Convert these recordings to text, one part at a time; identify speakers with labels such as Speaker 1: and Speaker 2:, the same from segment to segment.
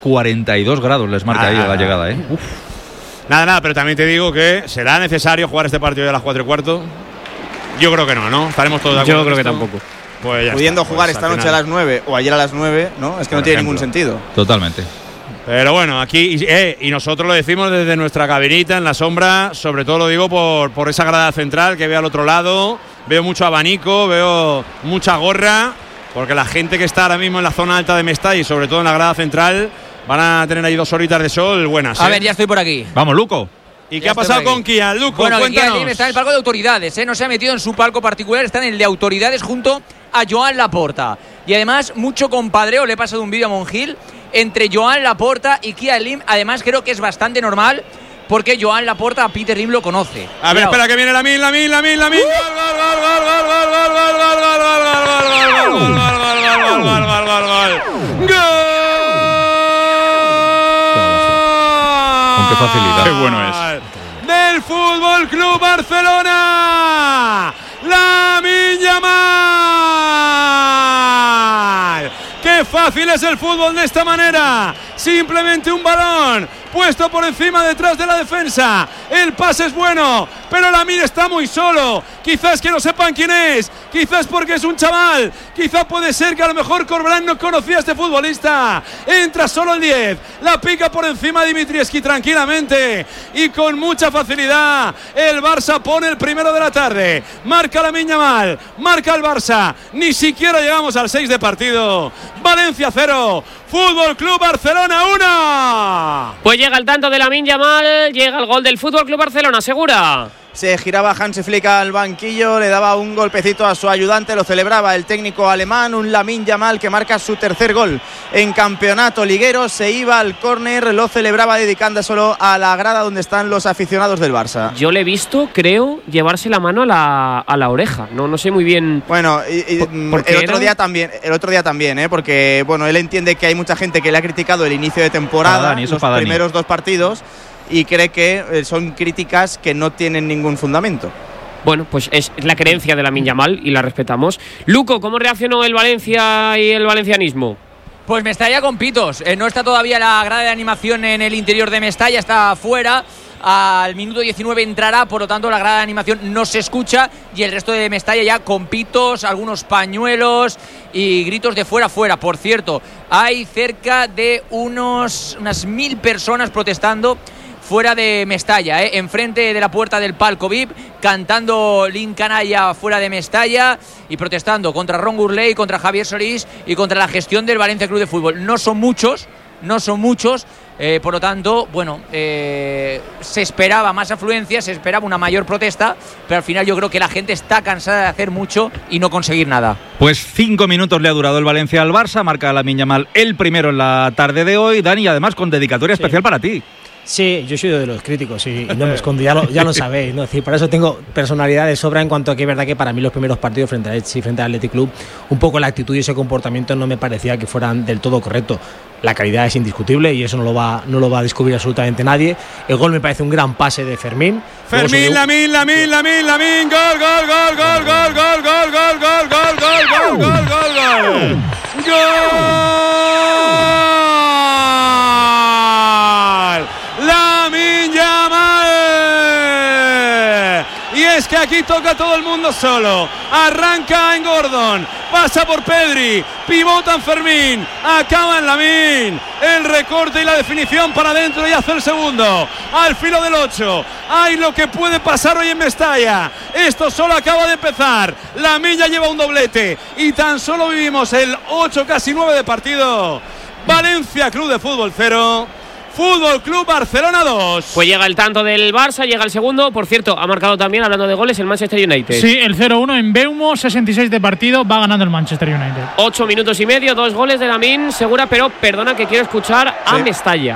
Speaker 1: 42 grados les marca ahí a la llegada, ¿eh? Uf.
Speaker 2: Nada, pero también te digo que será necesario jugar este partido de las 4:15. Yo creo que no, estaremos todos de acuerdo.
Speaker 3: Yo creo que tampoco.
Speaker 2: Pues ya
Speaker 4: pudiendo
Speaker 2: está,
Speaker 4: jugar
Speaker 2: pues
Speaker 4: esta noche a las 9 o ayer a las 9, ¿no? Es que no tiene ningún sentido.
Speaker 1: Totalmente.
Speaker 2: Pero bueno, aquí y nosotros lo decimos desde nuestra cabinita en la sombra, sobre todo lo digo por esa grada central que veo al otro lado, veo mucho abanico, veo mucha gorra, porque la gente que está ahora mismo en la zona alta de Mestalla y sobre todo en la grada central van a tener ahí 2 horitas de sol buenas.
Speaker 5: A ver, ya estoy por aquí.
Speaker 1: Vamos, Luco.
Speaker 2: ¿Y qué ha pasado con Kia, Luco?
Speaker 5: Bueno,
Speaker 2: cuéntanos.
Speaker 5: Kia está en el palco de autoridades, no se ha metido en su palco particular, está en el de autoridades junto a Joan Laporta. Y además, mucho compadreo, le he pasado un vídeo a Monjil, entre Joan Laporta y Kia Lim. Además, creo que es bastante normal, porque Joan Laporta a Peter Lim lo conoce.
Speaker 2: A ver, espera, que viene la Min.
Speaker 1: Con qué facilidad.
Speaker 2: Qué bueno es. Del Fútbol Club Barcelona, Lamine Yamal. Qué fácil es el fútbol de esta manera. Simplemente un balón puesto por encima, detrás de la defensa. El pase es bueno, pero Lamine está muy solo. Quizás que no sepan quién es, quizás porque es un chaval, quizás puede ser que a lo mejor Corberán no conocía a este futbolista. Entra solo el 10, la pica por encima Dimitrievski tranquilamente y con mucha facilidad. El Barça pone el primero de la tarde. Marca Lamine Yamal, marca el Barça. Ni siquiera llegamos al 6 de partido. Valencia 0, Fútbol Club Barcelona 1.
Speaker 3: Pues llega el tanto de Lamine Yamal, llega el gol del Fútbol Club Barcelona, ¿segura?
Speaker 4: Se giraba Hansi Flick al banquillo, le daba un golpecito a su ayudante, lo celebraba el técnico alemán, un Lamine Yamal que marca su tercer gol en campeonato liguero. Se iba al córner, lo celebraba dedicándoselo a la grada donde están los aficionados del Barça.
Speaker 3: Yo le he visto, creo, llevarse la mano a la oreja, no sé muy bien.
Speaker 4: Bueno, el otro día también, porque bueno, él entiende que hay mucha gente que le ha criticado el inicio de temporada, los primeros 2 partidos, y cree que son críticas que no tienen ningún fundamento.
Speaker 3: Bueno, pues es la creencia de Lamine Yamal y la respetamos. Luco, ¿cómo reaccionó el Valencia y el valencianismo?
Speaker 5: Pues Mestalla con pitos. No está todavía la grada de animación en el interior de Mestalla, está fuera. Al minuto 19 entrará, por lo tanto la grada de animación no se escucha y el resto de Mestalla ya con pitos, algunos pañuelos y gritos de fuera. Por cierto, hay cerca de unas 1000 personas protestando fuera de Mestalla, enfrente de la puerta del palco VIP, cantando Lin Canalla fuera de Mestalla y protestando contra Ron Gurley, contra Javier Solís y contra la gestión del Valencia Club de Fútbol. No son muchos, por lo tanto, bueno, se esperaba más afluencia, se esperaba una mayor protesta, pero al final yo creo que la gente está cansada de hacer mucho y no conseguir nada.
Speaker 1: Pues 5 minutos le ha durado el Valencia al Barça, marca Lamine Yamal el primero en la tarde de hoy, Dani, además con dedicatoria especial para ti.
Speaker 6: Sí, yo soy de los críticos y no me escondo, ya lo sabéis, ¿no? Es decir, por eso tengo personalidad de sobra, en cuanto a que es verdad que para mí los primeros partidos frente a Elche y frente al Athletic Club, un poco la actitud y ese comportamiento no me parecía que fueran del todo correctos. La calidad es indiscutible y eso no lo va a descubrir absolutamente nadie. El gol me parece un gran pase de Fermín.
Speaker 2: Lamine, Lamine Yamal. Y es que aquí toca todo el mundo solo. Arranca en Gordon, pasa por Pedri, pivota en Fermín, acaba en Lamine. El recorte y la definición para adentro y hace el segundo. Al filo del 8. Hay lo que puede pasar hoy en Mestalla. Esto solo acaba de empezar. Lamine ya lleva un doblete y tan solo vivimos el 8, casi 9 de partido. Valencia Club de Fútbol 0. Fútbol Club Barcelona 2.
Speaker 3: Pues llega el tanto del Barça, llega el segundo. Por cierto, ha marcado también, hablando de goles, el Manchester United.
Speaker 7: Sí, el 0-1 en Beumo, 66 de partido, va ganando el Manchester United.
Speaker 3: 8 minutos y medio, 2 goles de Lamine, segura, pero perdona que quiero escuchar a Mestalla.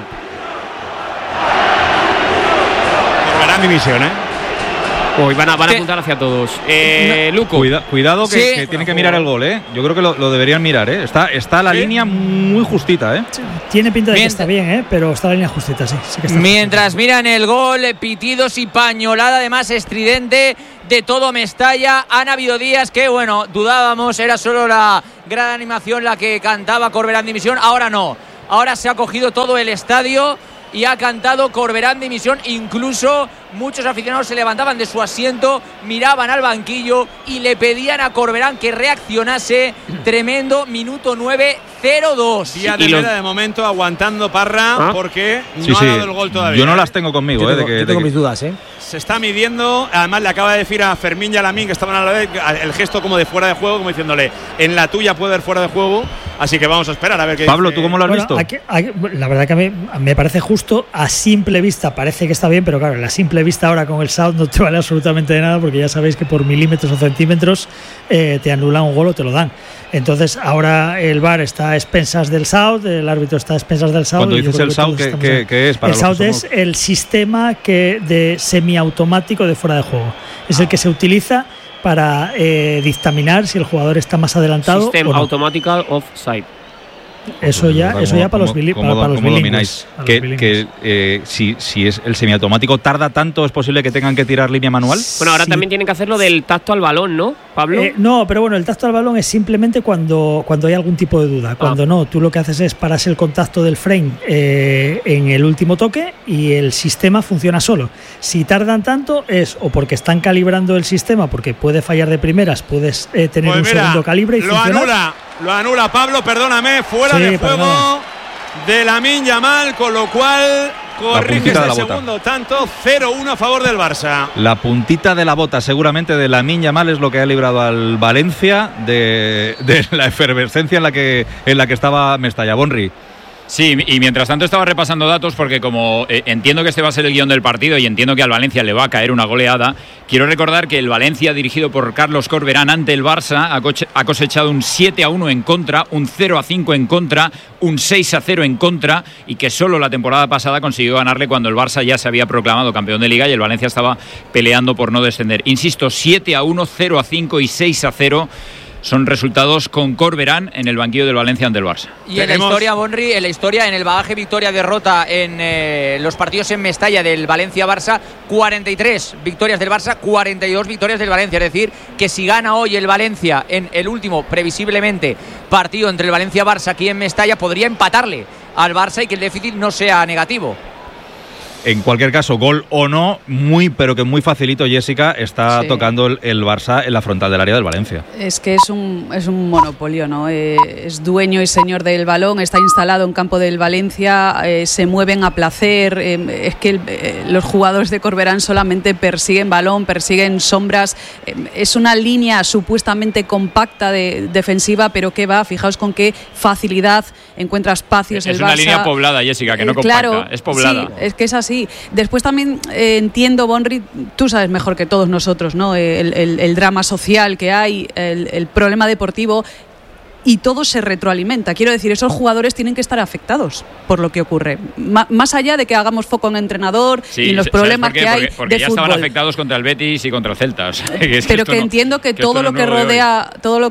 Speaker 2: Gran división,
Speaker 3: Hoy van a apuntar hacia todos. Luco.
Speaker 1: Cuidado que tienen que mirar el gol, Yo creo que lo deberían mirar, Está la línea muy justita,
Speaker 8: Sí, tiene pinta de que está bien, pero está la línea justita, sí que está
Speaker 5: mientras
Speaker 8: justita.
Speaker 5: Miran el gol, pitidos y pañolada, además estridente de todo Mestalla. Han habido días que, bueno, dudábamos, era solo la gran animación la que cantaba Corberán Dimisión. Ahora no. Ahora se ha cogido todo el estadio y ha cantado Corberán dimisión. Incluso muchos aficionados se levantaban de su asiento, miraban al banquillo y le pedían a Corberán que reaccionase. Tremendo, minuto 9, 0-2.
Speaker 2: Día de Mera de momento aguantando Parra porque no ha dado el gol todavía.
Speaker 1: Yo no las tengo conmigo.
Speaker 6: Yo tengo mis dudas,
Speaker 2: Se está midiendo, además le acaba de decir a Fermín y a Lamín, que estaban a la vez, el gesto como de fuera de juego, como diciéndole, en la tuya puede haber fuera de juego, así que vamos a esperar a ver qué
Speaker 1: Pablo,
Speaker 2: dice.
Speaker 1: ¿tú cómo lo has visto?
Speaker 8: La verdad que a mí me parece justo, a simple vista parece que está bien, pero claro, la simple vista ahora con el sound no te vale absolutamente de nada, porque ya sabéis que por milímetros o centímetros te anulan un gol o te lo dan. Entonces ahora el VAR está a expensas del sound, el árbitro está a expensas del sound.
Speaker 1: Cuando dices el sound, ¿qué es? Para
Speaker 8: el sound es el sistema de semiautomático de fuera de juego. Es el que se utiliza para dictaminar si el jugador está más adelantado
Speaker 3: System
Speaker 8: o no.
Speaker 3: Automatical Offside.
Speaker 8: Eso ya para los bilingües.
Speaker 1: Si es el semiautomático tarda tanto, ¿es posible que tengan que tirar línea manual?
Speaker 3: Bueno, ahora también tienen que hacerlo del tacto al balón, ¿no, Pablo?
Speaker 8: No, pero bueno, el tacto al balón es simplemente cuando hay algún tipo de duda. Cuando no, tú lo que haces es paras el contacto del frame en el último toque y el sistema funciona solo. Si tardan tanto es o porque están calibrando el sistema, porque puede fallar de primeras, puedes tener un segundo calibre y
Speaker 2: Lo anula Pablo, perdóname, fuera de juego de Lamine Yamal, con lo cual corrige el segundo tanto, 0-1 a favor del Barça.
Speaker 1: La puntita de la bota seguramente de Lamine Yamal es lo que ha librado al Valencia de la efervescencia en la que estaba Mestalla. Bonri.
Speaker 9: Sí, y mientras tanto estaba repasando datos porque como entiendo que este va a ser el guión del partido y entiendo que al Valencia le va a caer una goleada, quiero recordar que el Valencia, dirigido por Carlos Corberán ante el Barça, ha cosechado un 7-1 en contra, un 0-5 en contra, un 6-0 en contra, y que solo la temporada pasada consiguió ganarle cuando el Barça ya se había proclamado campeón de Liga y el Valencia estaba peleando por no descender. Insisto, 7-1, 0-5 y 6-0 son resultados con Corberán en el banquillo del Valencia ante el Barça.
Speaker 5: Y en la historia, Bonri, en el bagaje victoria-derrota en los partidos en Mestalla del Valencia-Barça, 43 victorias del Barça, 42 victorias del Valencia. Es decir, que si gana hoy el Valencia en el último, previsiblemente, partido entre el Valencia-Barça aquí en Mestalla, podría empatarle al Barça y que el déficit no sea negativo.
Speaker 1: En cualquier caso, gol o no, pero que muy facilito, Jessica, está tocando el Barça en la frontal del área del Valencia.
Speaker 10: Es que es un monopolio, ¿no? Es dueño y señor del balón, está instalado en campo del Valencia, se mueven a placer. Es que los jugadores de Corberán solamente persiguen balón, persiguen sombras. Es una línea supuestamente compacta defensiva, pero que va, fijaos con qué facilidad encuentra espacios el Barça.
Speaker 9: Es una línea poblada, Jessica, que no compacta,
Speaker 10: claro,
Speaker 9: es poblada.
Speaker 10: Sí, es que es así. Después también entiendo, Bonri, tú sabes mejor que todos nosotros, ¿no? El drama social que hay, el problema deportivo, y todo se retroalimenta. Quiero decir, esos jugadores tienen que estar afectados por lo que ocurre. Más allá de que hagamos foco en el entrenador y en los problemas que hay
Speaker 9: porque
Speaker 10: de
Speaker 9: ya
Speaker 10: fútbol.
Speaker 9: Estaban afectados contra el Betis y contra el Celta. O sea,
Speaker 10: pero que entiendo que todo lo que rodea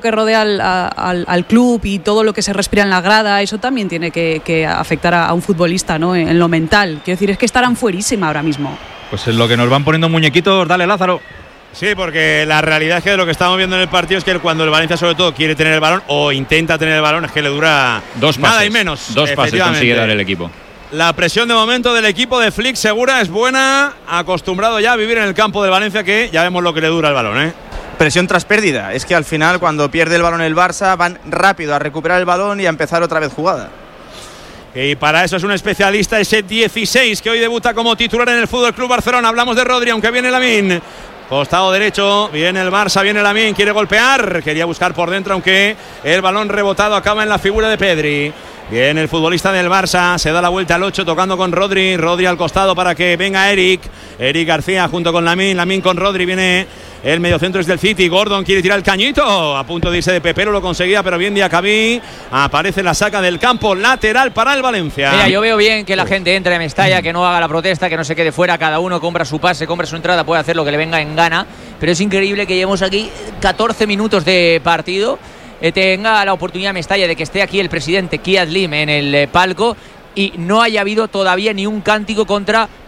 Speaker 10: al club y todo lo que se respira en la grada, eso también tiene que afectar a un futbolista, ¿no? En lo mental. Quiero decir, es que estarán fuerísima ahora mismo.
Speaker 1: Pues es lo que nos van poniendo muñequitos. Dale, Lázaro.
Speaker 2: Sí, porque la realidad es que lo que estamos viendo en el partido es que cuando el Valencia sobre todo quiere tener el balón o intenta tener el balón, es que le dura nada y menos.
Speaker 9: Dos pases consigue dar el equipo.
Speaker 2: La presión de momento del equipo de Flick Segura es buena, acostumbrado ya a vivir en el campo del Valencia, que ya vemos lo que le dura el balón,
Speaker 4: Presión tras pérdida. Es que al final, cuando pierde el balón el Barça, van rápido a recuperar el balón y a empezar otra vez jugada.
Speaker 2: Y para eso es un especialista, ese 16 que hoy debuta como titular en el FC Barcelona. Hablamos de Rodri, aunque viene Lamine. Costado derecho, viene el Barça, viene Lamine, quiere golpear, quería buscar por dentro, aunque el balón rebotado acaba en la figura de Pedri. Viene el futbolista del Barça, se da la vuelta al 8 tocando con Rodri al costado para que venga Eric García junto con Lamine con Rodri, viene el mediocentro es del City, Gordon quiere tirar el cañito, a punto de irse de Pepero, lo conseguía, pero bien Diacabí, aparece la saca del campo, lateral para el Valencia.
Speaker 5: Mira, yo veo bien que la gente entre en Mestalla, que no haga la protesta, que no se quede fuera, cada uno compra su pase, compra su entrada, puede hacer lo que le venga en gana, pero es increíble que llevemos aquí 14 minutos de partido, tenga la oportunidad Mestalla de que esté aquí el presidente Kiad Lim en el palco y no haya habido todavía ni un cántico contra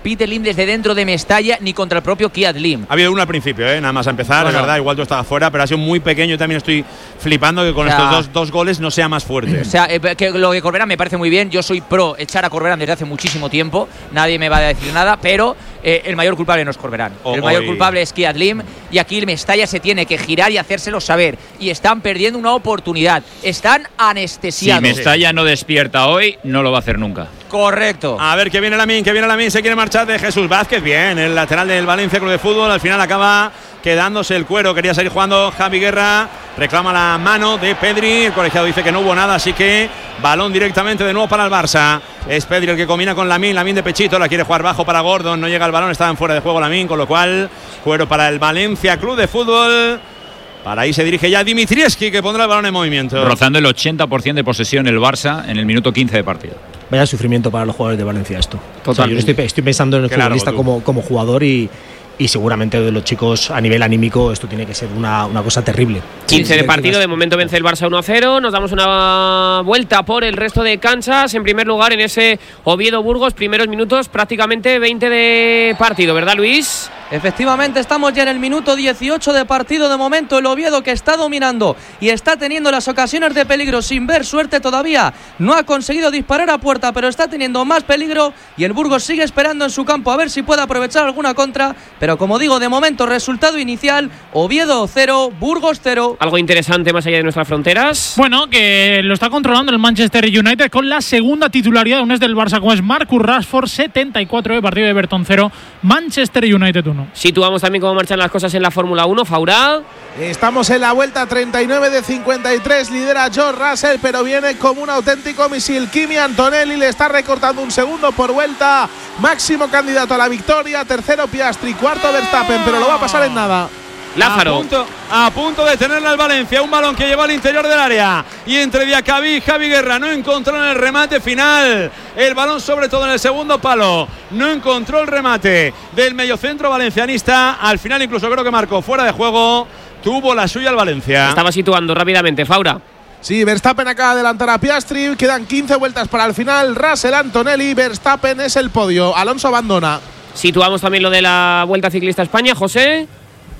Speaker 5: Peter Lim desde dentro de Mestalla ni contra el propio Kiat Lim.
Speaker 2: Ha habido uno al principio, nada más a empezar,
Speaker 5: Bueno.
Speaker 2: es verdad, igual tú estabas fuera, pero ha sido muy pequeño. Yo también estoy flipando que con estos dos goles no sea más fuerte.
Speaker 5: O sea, que lo de Corberán me parece muy bien. Yo soy pro echar a Corberán desde hace muchísimo tiempo. Nadie me va a decir nada, pero el mayor culpable no es Corberán. El mayor culpable es Kiat Lim. Y aquí el Mestalla se tiene que girar y hacérselo saber. Y están perdiendo una oportunidad. Están anestesiados.
Speaker 9: Si Mestalla no despierta hoy, no lo va a hacer nunca.
Speaker 5: Correcto.
Speaker 2: A ver, que viene Lamin, se quiere marchar de Jesús Vázquez. Bien, el lateral del Valencia Club de Fútbol. Al final acaba quedándose el cuero. Quería seguir jugando Javi Guerra. Reclama la mano de Pedri. El colegiado dice que no hubo nada, así que balón directamente de nuevo para el Barça. Es Pedri el que combina con Lamin de pechito. La quiere jugar bajo para Gordon. No llega el balón, estaba en fuera de juego Lamin, con lo cual cuero para el Valencia Club de Fútbol. Para ahí se dirige ya Dimitrievski, que pondrá el balón en movimiento.
Speaker 9: Rozando el 80% de posesión el Barça en el minuto 15 de partido.
Speaker 6: Vaya sufrimiento para los jugadores de Valencia esto.
Speaker 3: Totalmente.
Speaker 6: O sea, yo estoy pensando en el futbolista como jugador y seguramente de los chicos a nivel anímico esto tiene que ser una cosa terrible.
Speaker 3: 15 de partido, de momento vence el Barça 1-0. Nos damos una vuelta por el resto de canchas. En primer lugar en ese Oviedo-Burgos, primeros minutos, prácticamente 20 de partido, ¿verdad, Luis?
Speaker 11: Efectivamente, estamos ya en el minuto 18 de partido. De momento el Oviedo, que está dominando y está teniendo las ocasiones de peligro sin ver suerte todavía, no ha conseguido disparar a puerta, pero está teniendo más peligro, y el Burgos sigue esperando en su campo a ver si puede aprovechar alguna contra, pero como digo, de momento resultado inicial: Oviedo 0, Burgos 0.
Speaker 3: Algo interesante más allá de nuestras fronteras.
Speaker 7: Bueno, que lo está controlando el Manchester United con la segunda titularidad de un ex del Barça, como es Marcus Rashford. 74 de partido de Everton 0, Manchester United 1.
Speaker 3: Situamos también cómo marchan las cosas en la Fórmula 1, Faura.
Speaker 12: Estamos en la vuelta 39 de 53, lidera George Russell, pero viene como un auténtico misil Kimi Antonelli, le está recortando un segundo por vuelta, máximo candidato a la victoria, tercero Piastri, cuarto Verstappen, pero lo va a pasar en nada.
Speaker 3: Lázaro.
Speaker 2: A punto de tenerla el Valencia, un balón que lleva al interior del área y entre Diacabí y Javi Guerra no encontró en el remate final el balón, sobre todo en el segundo palo, no encontró el remate del mediocentro valencianista. Al final incluso creo que marcó fuera de juego, tuvo la suya el Valencia.
Speaker 3: Estaba situando rápidamente, Faura.
Speaker 12: Sí, Verstappen acaba de adelantar a Piastri, quedan 15 vueltas para el final, Russell, Antonelli, Verstappen es el podio, Alonso abandona.
Speaker 3: Situamos también lo de la Vuelta Ciclista España, José.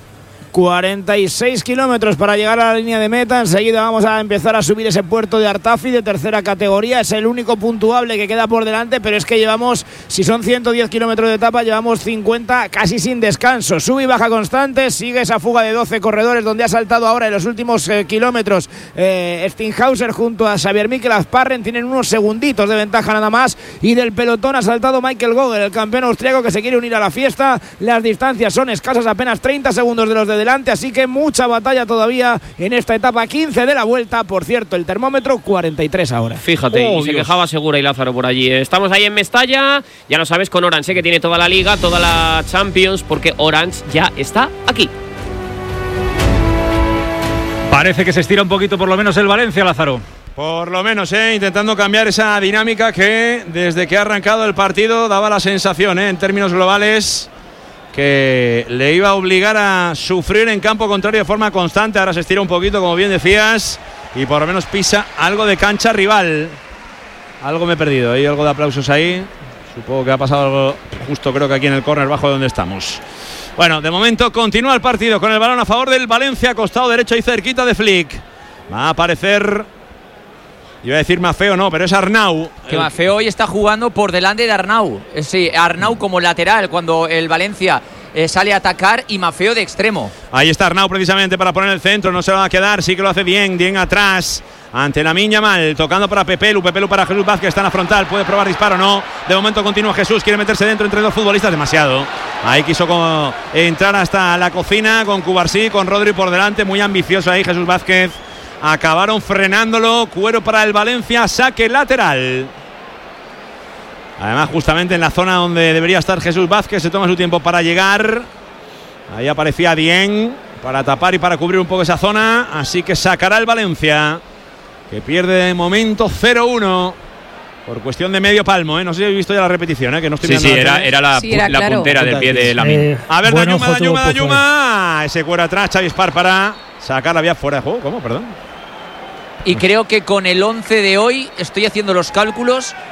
Speaker 13: 46 kilómetros para llegar a la línea de meta. Enseguida vamos a empezar a subir ese puerto de Artafi de tercera categoría. Es el único puntuable que queda por delante, pero es que llevamos, si son 110 kilómetros de etapa, llevamos 50 casi sin descanso. Sube y baja constante, sigue esa fuga de 12 corredores donde ha saltado ahora en los últimos kilómetros Stinghauser junto a Xavier Mikel Azparren. Tienen unos segunditos de ventaja nada más, y del pelotón ha saltado Michael Gogel, el campeón austriaco, que se quiere unir a la fiesta. Las distancias son escasas, apenas 30 segundos de los de delante, así que mucha batalla todavía en esta etapa 15 de la vuelta. Por cierto, el termómetro 43 ahora.
Speaker 3: Fíjate, y se quejaba Segura y Lázaro por allí. Estamos ahí en Mestalla, ya lo sabes, con Orange, que tiene toda la Liga, toda la Champions, porque Orange ya está aquí.
Speaker 1: Parece que se estira un poquito por lo menos el Valencia, Lázaro.
Speaker 2: Por lo menos, intentando cambiar esa dinámica que desde que ha arrancado el partido daba la sensación, en términos globales, que le iba a obligar a sufrir en campo contrario de forma constante. Ahora se estira un poquito, como bien decías, y por lo menos pisa algo de cancha rival. Algo me he perdido, hay algo de aplausos ahí. Supongo que ha pasado algo justo, creo que aquí en el córner bajo de donde estamos. Bueno, de momento continúa el partido con el balón a favor del Valencia, costado derecho y cerquita de Flick. Va a aparecer, iba a decir Maffeo, no, pero es Arnau.
Speaker 5: Que Maffeo hoy está jugando por delante de Arnau. Sí, Arnau como lateral cuando el Valencia sale a atacar, y Maffeo de extremo.
Speaker 2: Ahí está Arnau precisamente para poner el centro, no se lo va a quedar, sí que lo hace bien atrás ante Lamine Yamal, tocando para Pepelu para Jesús Vázquez, está en la frontal, puede probar disparo, no, de momento continúa Jesús, quiere meterse dentro entre dos futbolistas, demasiado. Ahí quiso entrar hasta la cocina con Cubarsí, con Rodri por delante, muy ambicioso ahí Jesús Vázquez. Acabaron frenándolo, cuero para el Valencia, saque lateral. Además, justamente en la zona donde debería estar Jesús Vázquez, se toma su tiempo para llegar. Ahí aparecía Dieng para tapar y para cubrir un poco esa zona. Así que sacará el Valencia, que pierde de momento 0-1 por cuestión de medio palmo. No sé si habéis visto ya la repetición, que no estoy
Speaker 9: viendo. Era la puntera del pie de Lamine.
Speaker 2: A ver, Dayuma. Ese cuero atrás, Xavi Espar para sacar la vía fuera de juego. ¿Cómo? Perdón.
Speaker 5: Y creo que con el 11 de hoy, estoy haciendo los cálculos,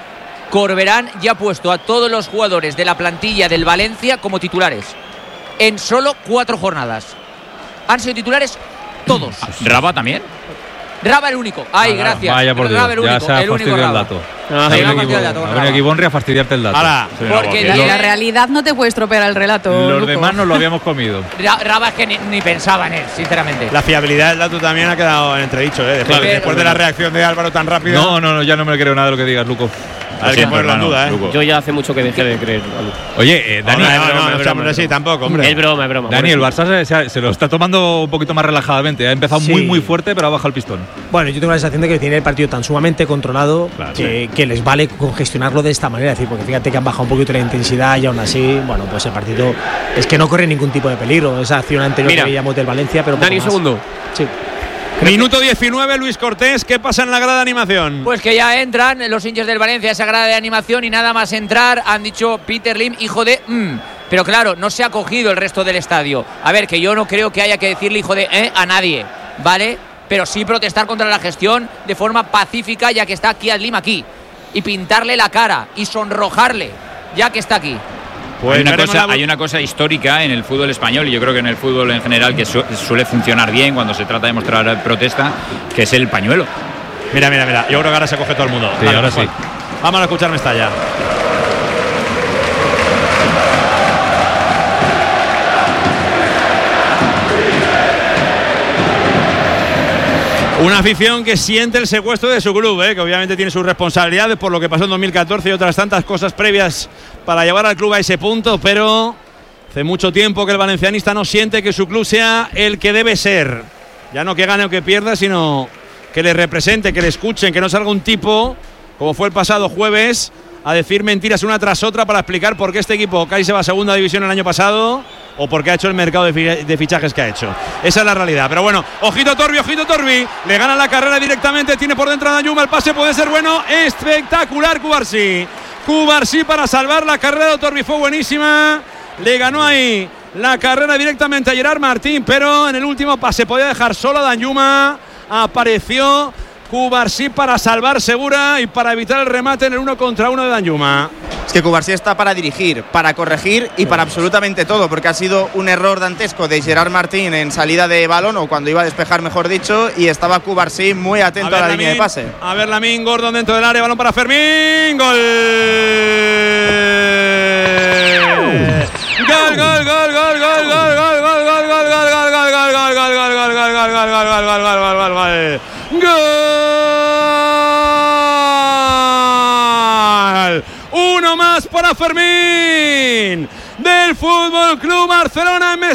Speaker 5: Corberán ya ha puesto a todos los jugadores de la plantilla del Valencia como titulares en solo 4 jornadas. Han sido titulares todos.
Speaker 9: ¿Raba también?
Speaker 5: Raba el único. Ay, gracias.
Speaker 1: Vaya por Dios,
Speaker 5: Raba el único,
Speaker 1: ya se ha
Speaker 5: el único
Speaker 1: fastidiado el
Speaker 5: Raba.
Speaker 1: dato.
Speaker 5: Ha
Speaker 1: venido aquí Bonri a fastidiarte el dato.
Speaker 2: Ahora,
Speaker 5: porque
Speaker 10: la realidad no te puede estropear el relato.
Speaker 1: Los
Speaker 10: Luco.
Speaker 1: demás nos lo habíamos comido.
Speaker 5: Raba es que ni pensaba en él, sinceramente.
Speaker 2: la fiabilidad del dato también ha quedado en entredicho, después de la reacción de Álvaro tan rápida.
Speaker 1: No, ya no me creo nada de lo que digas, Luco.
Speaker 2: Hay que ponerlo en duda,
Speaker 9: Luco.
Speaker 3: Yo ya hace mucho que dejé de creer.
Speaker 1: Oye, Dani.
Speaker 2: No, sí, tampoco, hombre.
Speaker 3: Es broma.
Speaker 1: Dani, el Barça se lo está tomando un poquito más relajadamente. Ha empezado muy fuerte, pero ha bajado el pistón.
Speaker 6: Bueno, yo tengo la sensación de que tiene el partido tan sumamente controlado que les vale congestionarlo de esta manera. Es decir, porque fíjate que han bajado un poquito la intensidad y aún así, bueno, pues el partido es que no corre ningún tipo de peligro. Esa acción anterior que veíamos del Valencia, pero
Speaker 3: Dani, un segundo.
Speaker 6: Sí.
Speaker 2: Minuto 19, Luis Cortés. ¿Qué pasa en la grada de animación?
Speaker 5: Pues que ya entran los hinchas del Valencia a esa grada de animación y nada más entrar han dicho Peter Lim, hijo de... Pero claro, no se ha cogido el resto del estadio. A ver, que yo no creo que haya que decirle hijo de a nadie, ¿vale? Pero sí protestar contra la gestión de forma pacífica ya que está Kiad Lim aquí. Y pintarle la cara y sonrojarle ya que está aquí.
Speaker 9: Pues hay una cosa histórica en el fútbol español y yo creo que en el fútbol en general que suele funcionar bien cuando se trata de mostrar protesta, que es el pañuelo.
Speaker 2: Mira. Yo creo que ahora se coge todo el mundo.
Speaker 1: Sí, ahora sí.
Speaker 2: Vamos a escuchar Mestalla. Una afición que siente el secuestro de su club, que obviamente tiene sus responsabilidades por lo que pasó en 2014 y otras tantas cosas previas para llevar al club a ese punto, pero hace mucho tiempo que el valencianista no siente que su club sea el que debe ser. Ya no que gane o que pierda, sino que le represente, que le escuchen, que no salga un tipo, como fue el pasado jueves, a decir mentiras una tras otra para explicar por qué este equipo casi se va a segunda división el año pasado o por qué ha hecho el mercado de fichajes que ha hecho. Esa es la realidad. Pero bueno, ojito Torbi, le gana la carrera directamente, tiene por dentro a Danjuma, el pase puede ser bueno, espectacular Cubarsí para salvar la carrera de Torbi, fue buenísima, le ganó ahí la carrera directamente a Gerard Martín, pero en el último pase podía dejar solo a Danjuma, apareció Cubarsí para salvar Segura y para evitar el remate en el 1 contra 1 de Danjuma.
Speaker 4: Es que Cubarsí está para dirigir, para corregir y para absolutamente todo, porque ha sido un error dantesco de Gerard Martín en salida de balón o cuando iba a despejar, mejor dicho, y estaba Cubarsí muy atento a la línea de pase.
Speaker 2: A ver, Lamín, Gordon dentro del área, balón para Fermín, gol. Uno más para Fermín del Fútbol Club Barcelona en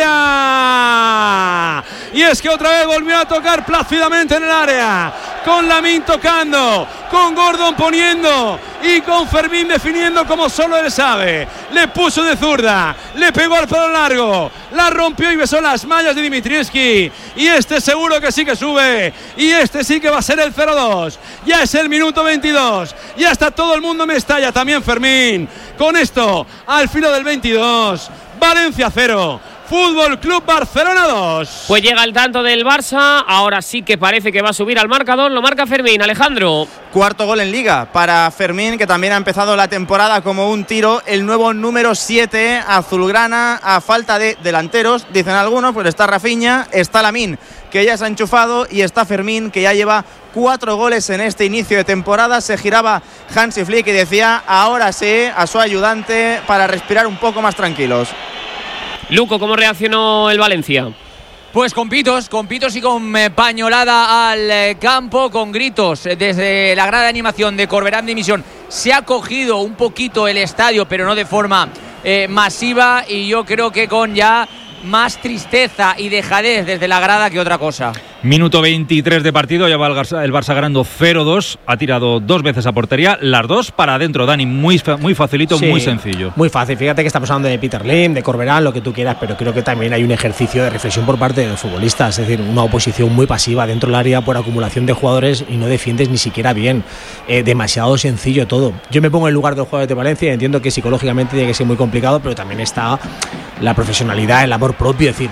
Speaker 2: Mestalla. Y es que otra vez volvió a tocar plácidamente en el área, con Lamín tocando, con Gordon poniendo y con Fermín definiendo como solo él sabe. Le puso de zurda, le pegó al palo largo, la rompió y besó las mallas de Dimitrievski. Y este seguro que sí que sube, y este sí que va a ser el 0-2. Ya es el minuto 22, ya está todo el mundo en Mestalla, también Fermín. Con esto, al filo del 22, Valencia 0. Fútbol Club Barcelona 2.
Speaker 3: Pues llega el tanto del Barça, ahora sí que parece que va a subir al marcador, lo marca Fermín. Alejandro.
Speaker 4: Cuarto gol en Liga para Fermín, que también ha empezado la temporada como un tiro, el nuevo número 7 azulgrana, a falta de delanteros, dicen algunos, pues está Rafinha, está Lamín, que ya se ha enchufado, y está Fermín, que ya lleva 4 goles en este inicio de temporada. Se giraba Hansi Flick y decía ahora sí a su ayudante para respirar un poco más tranquilos.
Speaker 3: Luco, ¿cómo reaccionó el Valencia?
Speaker 5: Pues con pitos y con pañolada al campo, con gritos desde la grada de animación de Corberán de Misión. Se ha cogido un poquito el estadio, pero no de forma masiva, y yo creo que con ya más tristeza y dejadez desde la grada que otra cosa.
Speaker 1: Minuto 23 de partido, ya va el Barça ganando 0-2, ha tirado 2 veces a portería, las 2 para adentro, Dani, muy facilito, sí, muy sencillo.
Speaker 6: Muy fácil, fíjate que estamos hablando de Peter Lim, de Corberán, lo que tú quieras, pero creo que también hay un ejercicio de reflexión por parte de los futbolistas, es decir, una oposición muy pasiva dentro del área por acumulación de jugadores y no defiendes ni siquiera bien, demasiado sencillo todo. Yo me pongo en el lugar de los jugadores de Valencia y entiendo que psicológicamente tiene que ser muy complicado, pero también está la profesionalidad, el amor propio, es decir,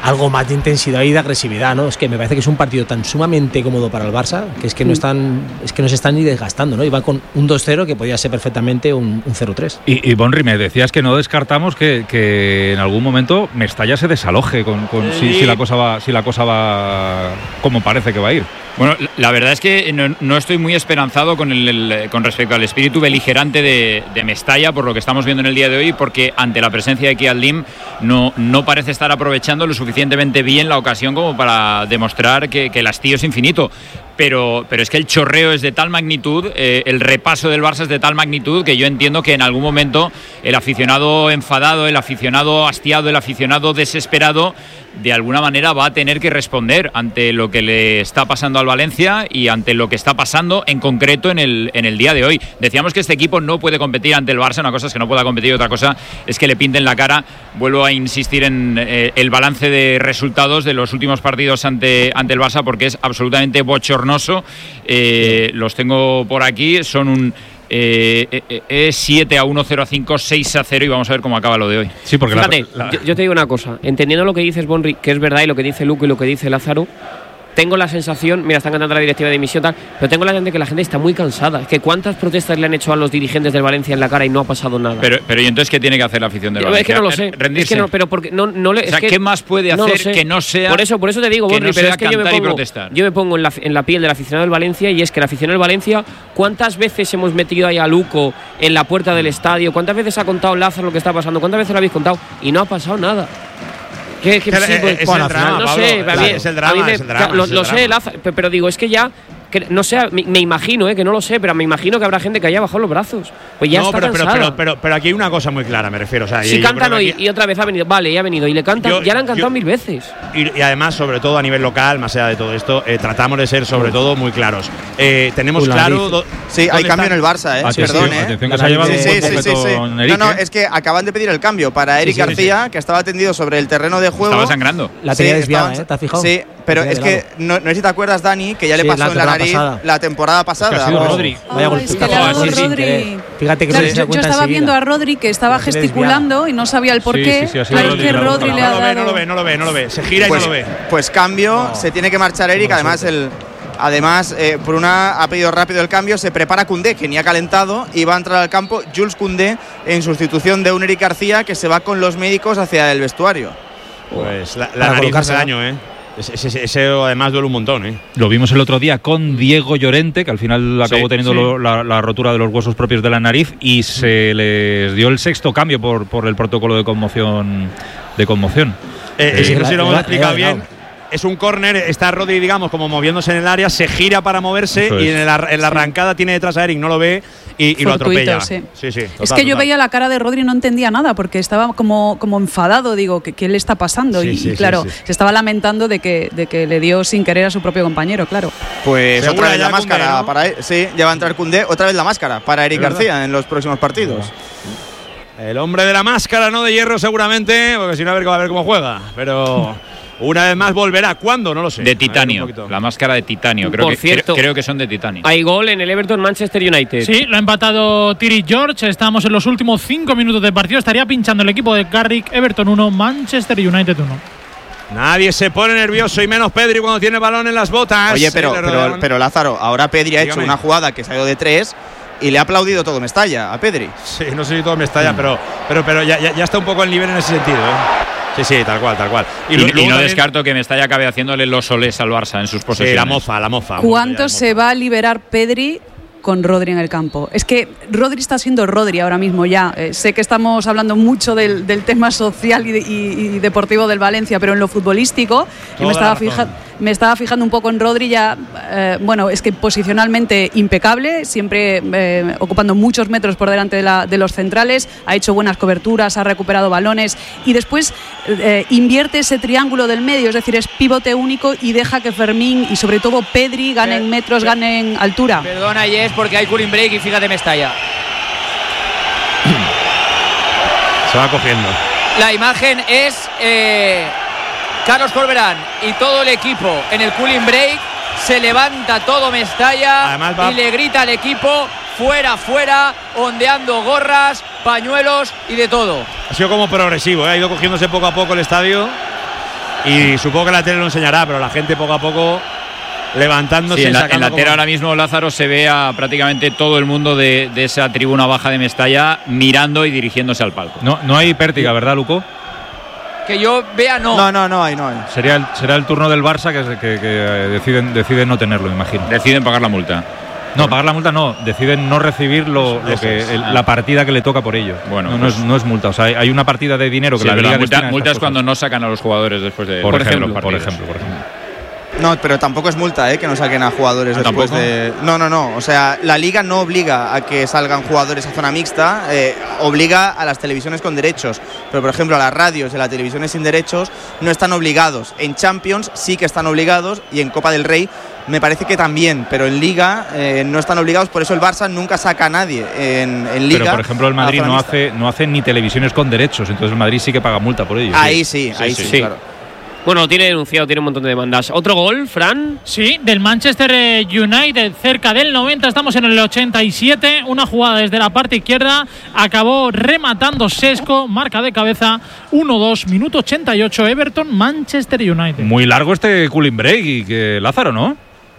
Speaker 6: algo más de intensidad y de agresividad, ¿no? Es que me parece que es un partido tan sumamente cómodo para el Barça que es que no se están ni desgastando, ¿no? Y van con un 2-0 que podía ser perfectamente un 0-3.
Speaker 1: Y Bonri, me decías que no descartamos que en algún momento Mestalla se desaloje si la cosa va como parece que va a ir.
Speaker 9: Bueno, la verdad es que no estoy muy esperanzado con respecto al espíritu beligerante de Mestalla, por lo que estamos viendo en el día de hoy, porque ante la presencia de Kialdim no parece estar aprovechando lo suficientemente bien la ocasión como para demostrar que el hastío es infinito. Pero es que el chorreo es de tal magnitud, el repaso del Barça es de tal magnitud que yo entiendo que en algún momento el aficionado enfadado, el aficionado hastiado, el aficionado desesperado, de alguna manera va a tener que responder ante lo que le está pasando al Valencia y ante lo que está pasando en concreto en el día de hoy. Decíamos que este equipo no puede competir ante el Barça, una cosa es que no pueda competir, otra cosa es que le pinten la cara. Vuelvo a insistir en el balance de resultados de los últimos partidos ante el Barça, porque es absolutamente bochornoso. Los tengo por aquí, son un 7-1, 0-5, 6-0 y vamos a ver cómo acaba lo de hoy.
Speaker 3: Sí, porque fíjate, yo te digo una cosa, entendiendo lo que dices, Bonri, que es verdad, y lo que dice Luco y lo que dice Lázaro, tengo la sensación, mira, están cantando la directiva de emisión tal, pero tengo la sensación de que la gente está muy cansada. Es que ¿cuántas protestas le han hecho a los dirigentes del Valencia en la cara y no ha pasado nada?
Speaker 9: Pero ¿y entonces qué tiene que hacer la afición del Valencia?
Speaker 3: Es que no lo sé.
Speaker 9: Rendirse.
Speaker 3: Es que no, pero porque no le,
Speaker 9: o sea, ¿qué más puede hacer que no sea?
Speaker 3: Por eso te digo, Bonri,
Speaker 9: no
Speaker 3: pero es que
Speaker 9: protestar.
Speaker 3: yo me pongo en la piel del aficionado del Valencia, y es que el aficionado del Valencia, ¿cuántas veces hemos metido ahí a Luco en la puerta del estadio? ¿Cuántas veces ha contado Lázaro lo que está pasando? ¿Cuántas veces lo habéis contado? Y no ha pasado nada.
Speaker 14: Es el drama,
Speaker 3: no
Speaker 14: Pablo,
Speaker 3: sé,
Speaker 14: claro, es el drama.
Speaker 3: Lo sé, Lázaro, pero digo, es que ya, no sé, me imagino, que no lo sé, pero me imagino que habrá gente que haya bajado los brazos. Pues ya está cansada.
Speaker 14: Pero aquí hay una cosa muy clara, me refiero. O sea,
Speaker 3: si cantan hoy y otra vez ha venido, vale, ya ha venido, y le cantan, ya le han cantado 1000 veces.
Speaker 14: Y además, sobre todo a nivel local, más allá de todo esto, tratamos de ser sobre todo muy claros. Tenemos claro.
Speaker 4: Sí, hay cambio en el Barça, perdón,
Speaker 1: Atención que se ha llevado un Eric,
Speaker 4: No, es que acaban de pedir el cambio para Eric García, que estaba tendido sobre el terreno de juego.
Speaker 9: Estaba sangrando.
Speaker 6: La tenía desviada, ¿te has fijado?
Speaker 4: Sí, pero es que no sé si te acuerdas, Dani, que ya le pasó en la nariz la temporada pasada.
Speaker 1: Es que ha sido Rodri.
Speaker 10: Vaya Rodri.
Speaker 6: Fíjate que
Speaker 10: yo estaba viendo a Rodri que estaba gesticulando y no sabía el porqué.
Speaker 1: Claro,
Speaker 10: que Rodri le ha dado.
Speaker 14: No lo ve. Se gira y no lo ve.
Speaker 4: Pues cambio, se tiene que marchar Eric. Además, Bruna ha pedido rápido el cambio. Se prepara Koundé, que ni ha calentado, y va a entrar al campo Jules Koundé en sustitución de un Eric García que se va con los médicos hacia el vestuario.
Speaker 14: Pues la nariz hace daño, Ese además duele un montón,
Speaker 1: Lo vimos el otro día con Diego Llorente, que al final acabó teniendo la rotura de los huesos propios de la nariz, y se les dio el sexto cambio por el protocolo de conmoción.
Speaker 14: No sé si lo hemos explicado bien. Es un córner, está Rodri, digamos, como moviéndose en el área, se gira para moverse y en la arrancada tiene detrás a Eric, no lo ve y lo atropella.
Speaker 10: Sí, es que yo veía la cara de Rodri y no entendía nada porque estaba como enfadado, digo, ¿qué le está pasando? Y claro, se estaba lamentando de que le dio sin querer a su propio compañero, claro.
Speaker 4: Pues otra vez la máscara, ¿no? Para él. Sí, ya va a entrar Koundé, otra vez la máscara para Eric García en los próximos partidos.
Speaker 14: El hombre de la máscara, no de hierro seguramente, porque si no a ver cómo juega, pero una vez más volverá. ¿Cuándo? No lo sé.
Speaker 9: De titanio. La máscara de titanio. Creo que son de titanio.
Speaker 3: Hay gol en el Everton-Manchester United.
Speaker 7: Sí, lo ha empatado Thierry George. Estamos en los últimos 5 minutos de partido. Estaría pinchando el equipo de Carrick. Everton 1, Manchester United 1.
Speaker 14: Nadie se pone nervioso y menos Pedri cuando tiene el balón en las botas.
Speaker 4: Oye, pero Lázaro, ahora Pedri ha hecho una jugada que se ha ido de 3 y le ha aplaudido todo Mestalla a Pedri.
Speaker 14: Sí, no sé si todo Mestalla, pero ya está un poco el nivel en ese sentido, Sí, tal cual.
Speaker 9: Y no también descarto que Mestalla acabe haciéndole los soles al Barça en sus posesiones.
Speaker 14: Sí, la mofa.
Speaker 10: ¿Cuánto se va a liberar Pedri con Rodri en el campo? Es que Rodri está siendo Rodri ahora mismo ya. Sé que estamos hablando mucho del tema social y deportivo del Valencia, pero en lo futbolístico me estaba fijando un poco en Rodri ya. Es que posicionalmente impecable, siempre ocupando muchos metros por delante de los centrales, ha hecho buenas coberturas, ha recuperado balones y después invierte ese triángulo del medio, es decir, es pivote único y deja que Fermín y sobre todo Pedri ganen metros, ganen altura.
Speaker 5: Perdona, Yes, porque hay cooling break y fíjate Mestalla.
Speaker 14: Se va cogiendo.
Speaker 5: La imagen es Carlos Corberán y todo el equipo en el cooling break. Se levanta todo Mestalla y le grita al equipo fuera, ondeando gorras, pañuelos y de todo.
Speaker 14: Ha sido como progresivo, ha ido cogiéndose poco a poco el estadio. Y supongo que la tele lo enseñará, pero la gente poco a poco levantándose.
Speaker 9: Sí, en la tele ahora mismo, Lázaro, se ve a prácticamente todo el mundo de esa tribuna baja de Mestalla mirando y dirigiéndose al palco.
Speaker 1: No hay pértiga, ¿verdad, Luco?
Speaker 5: Que yo vea, no.
Speaker 4: No hay.
Speaker 1: Será el turno del Barça que deciden no tenerlo, imagino.
Speaker 9: Deciden pagar la multa.
Speaker 1: No, pagar la multa no, deciden no recibir la partida que le toca por ello.
Speaker 9: Bueno,
Speaker 1: no es multa, o sea, hay una partida de dinero que
Speaker 9: sí,
Speaker 1: la Liga
Speaker 9: multa es cuando no sacan a los jugadores después de
Speaker 1: por ejemplo.
Speaker 4: No, pero tampoco es multa, que no saquen a jugadores después
Speaker 9: ¿tampoco?
Speaker 4: de. No. O sea, la Liga no obliga a que salgan jugadores a zona mixta, obliga a las televisiones con derechos. Pero, por ejemplo, a las radios y a las televisiones sin derechos no están obligados. En Champions sí que están obligados y en Copa del Rey me parece que también, pero en Liga no están obligados. Por eso el Barça nunca saca a nadie en Liga.
Speaker 1: Pero, por ejemplo, el Madrid no hace ni televisiones con derechos, entonces el Madrid sí que paga multa por ello.
Speaker 4: Ahí sí, claro.
Speaker 3: Bueno, tiene denunciado, tiene un montón de demandas. ¿Otro gol, Fran?
Speaker 7: Sí, del Manchester United, cerca del 90, estamos en el 87. Una jugada desde la parte izquierda, acabó rematando Sesco, marca de cabeza, 1-2, minuto 88, Everton, Manchester United.
Speaker 1: Muy largo este cooling break y que Lázaro, ¿no?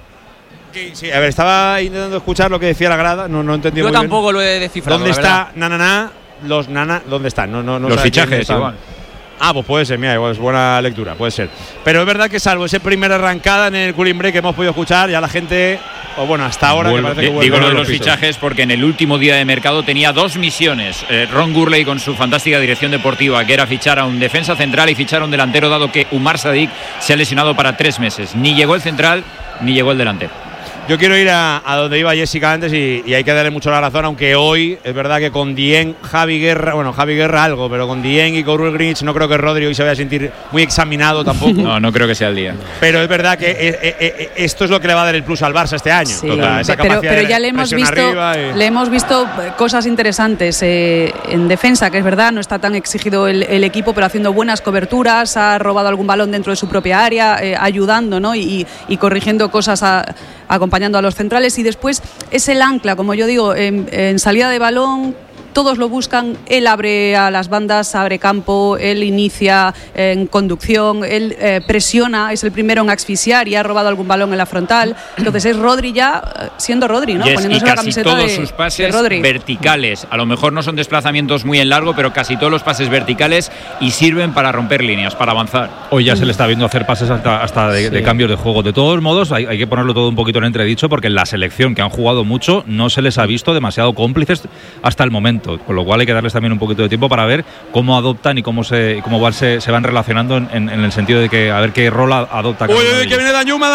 Speaker 14: Sí, a ver, estaba intentando escuchar lo que decía la grada, no entendí muy bien.
Speaker 5: Yo tampoco lo he descifrado.
Speaker 14: ¿Dónde está Nananá? ¿Dónde están? No
Speaker 9: los fichajes, igual.
Speaker 14: Pues puede ser, mira, igual es buena lectura, puede ser. Pero es verdad que salvo esa primera arrancada en el cooling break que hemos podido escuchar, ya la gente, hasta ahora me parece que vuelve.
Speaker 9: Digo lo de los fichajes porque en el último día de mercado tenía dos misiones. Ron Gurley con su fantástica dirección deportiva, que era fichar a un defensa central y fichar a un delantero, dado que Umar Sadik se ha lesionado para 3 meses. Ni llegó el central, ni llegó el delantero.
Speaker 14: Yo quiero ir a donde iba Jessica antes y hay que darle mucho la razón, aunque hoy es verdad que con Dieng, Javi Guerra algo, pero con Dieng y con Ulgrich no creo que Rodri hoy se vaya a sentir muy examinado tampoco.
Speaker 9: No creo que sea el día.
Speaker 14: Pero es verdad que esto es lo que le va a dar el plus al Barça este año.
Speaker 10: Sí, pero ya le hemos visto cosas interesantes en defensa, que es verdad, no está tan exigido el equipo, pero haciendo buenas coberturas, ha robado algún balón dentro de su propia área, ayudando, ¿no? y corrigiendo cosas acompañando a los centrales, y después es el ancla, como yo digo, en salida de balón. Todos lo buscan, él abre a las bandas, abre campo, él inicia en conducción, él presiona, es el primero en asfixiar y ha robado algún balón en la frontal. Entonces es Rodri ya siendo Rodri, ¿no?
Speaker 9: Poniéndose la camiseta todos sus pases verticales. A lo mejor no son desplazamientos muy en largo, pero casi todos los pases verticales y sirven para romper líneas, para avanzar.
Speaker 1: Hoy ya se le está viendo hacer pases hasta de cambios de juego. De todos modos, hay que ponerlo todo un poquito en entredicho, porque en la selección, que han jugado mucho, no se les ha visto demasiado cómplices hasta el momento. Con lo cual hay que darles también un poquito de tiempo para ver cómo adoptan y cómo se van relacionando en el sentido de que a ver qué rol adopta.
Speaker 2: Uy, que viene Danjuma,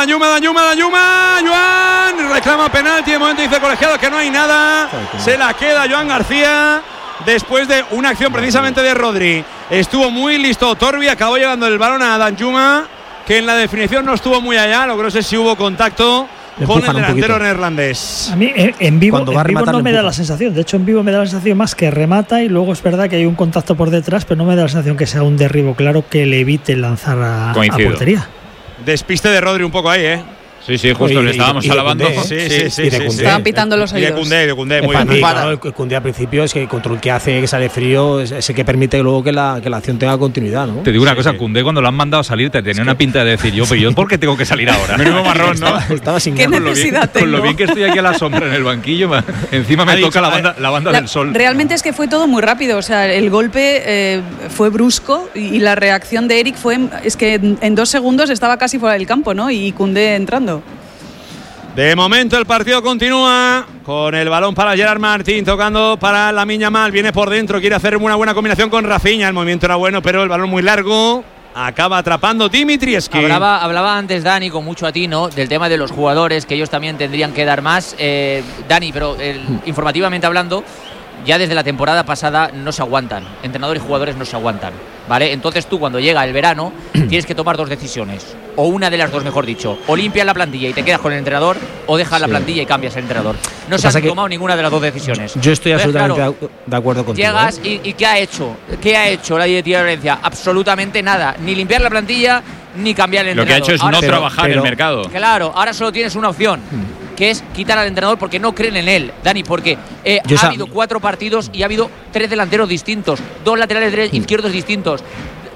Speaker 2: Joan reclama penalti, de momento dice el colegiado que no hay nada, se la queda Joan García después de una acción precisamente de Rodri. Estuvo muy listo Torbi, acabó llegando el balón a Danjuma, que en la definición no estuvo muy allá, lo que no sé si hubo contacto con el delantero neerlandés.
Speaker 8: A mí en vivo no me da la sensación. De hecho, en vivo me da la sensación más que remata, y luego es verdad que hay un contacto por detrás, pero no me da la sensación que sea un derribo claro que le evite lanzar a portería.
Speaker 14: Despiste de Rodri un poco ahí,
Speaker 9: Sí, justo le estábamos alabando.
Speaker 14: Sí.
Speaker 10: Estaban pitando los oídos.
Speaker 14: De Koundé, muy bien.
Speaker 6: El Koundé al principio es que el control que hace, que sale frío, es el que permite luego que la acción tenga continuidad, ¿no?
Speaker 1: Te digo una cosa, Koundé cuando lo han mandado a salir tenía una pinta de decir yo ¿por qué tengo que salir ahora?
Speaker 14: Menudo marrón, ¿no?
Speaker 6: Estaba sin
Speaker 10: ¿Qué necesidad tengo?
Speaker 1: Con lo bien que estoy aquí a la sombra en el banquillo, encima me toca la banda del sol.
Speaker 10: Realmente es que fue todo muy rápido, o sea, el golpe fue brusco y la reacción de Eric es que en 2 segundos estaba casi fuera del campo, ¿no? Y Koundé entrando.
Speaker 2: De momento el partido continúa con el balón para Gerard Martín, tocando para Lamine Yamal, viene por dentro, quiere hacer una buena combinación con Rafinha, el movimiento era bueno, pero el balón muy largo, acaba atrapando Dimitrievski.
Speaker 5: Hablaba antes Dani, con mucho atino, del tema de los jugadores, que ellos también tendrían que dar más. Dani, pero informativamente hablando, ya desde la temporada pasada no se aguantan, entrenadores y jugadores no se aguantan, ¿vale? Entonces tú, cuando llega el verano, tienes que tomar 2 decisiones, o una de las 2, mejor dicho, o limpias la plantilla y te quedas con el entrenador, o dejas la plantilla y cambias el entrenador. No se han tomado ninguna de las 2 decisiones.
Speaker 6: Yo estoy absolutamente de acuerdo contigo.
Speaker 5: Llegas y ¿qué ha hecho? ¿Qué ha hecho la directiva de Valencia? Absolutamente nada, ni limpiar la plantilla ni cambiar el entrenador.
Speaker 9: Lo que ha hecho es no trabajar el mercado.
Speaker 5: Claro, ahora solo tienes una opción, que es quitar al entrenador porque no creen en él, Dani, porque ha habido 4 partidos y ha habido 3 delanteros distintos, 2 laterales izquierdos distintos,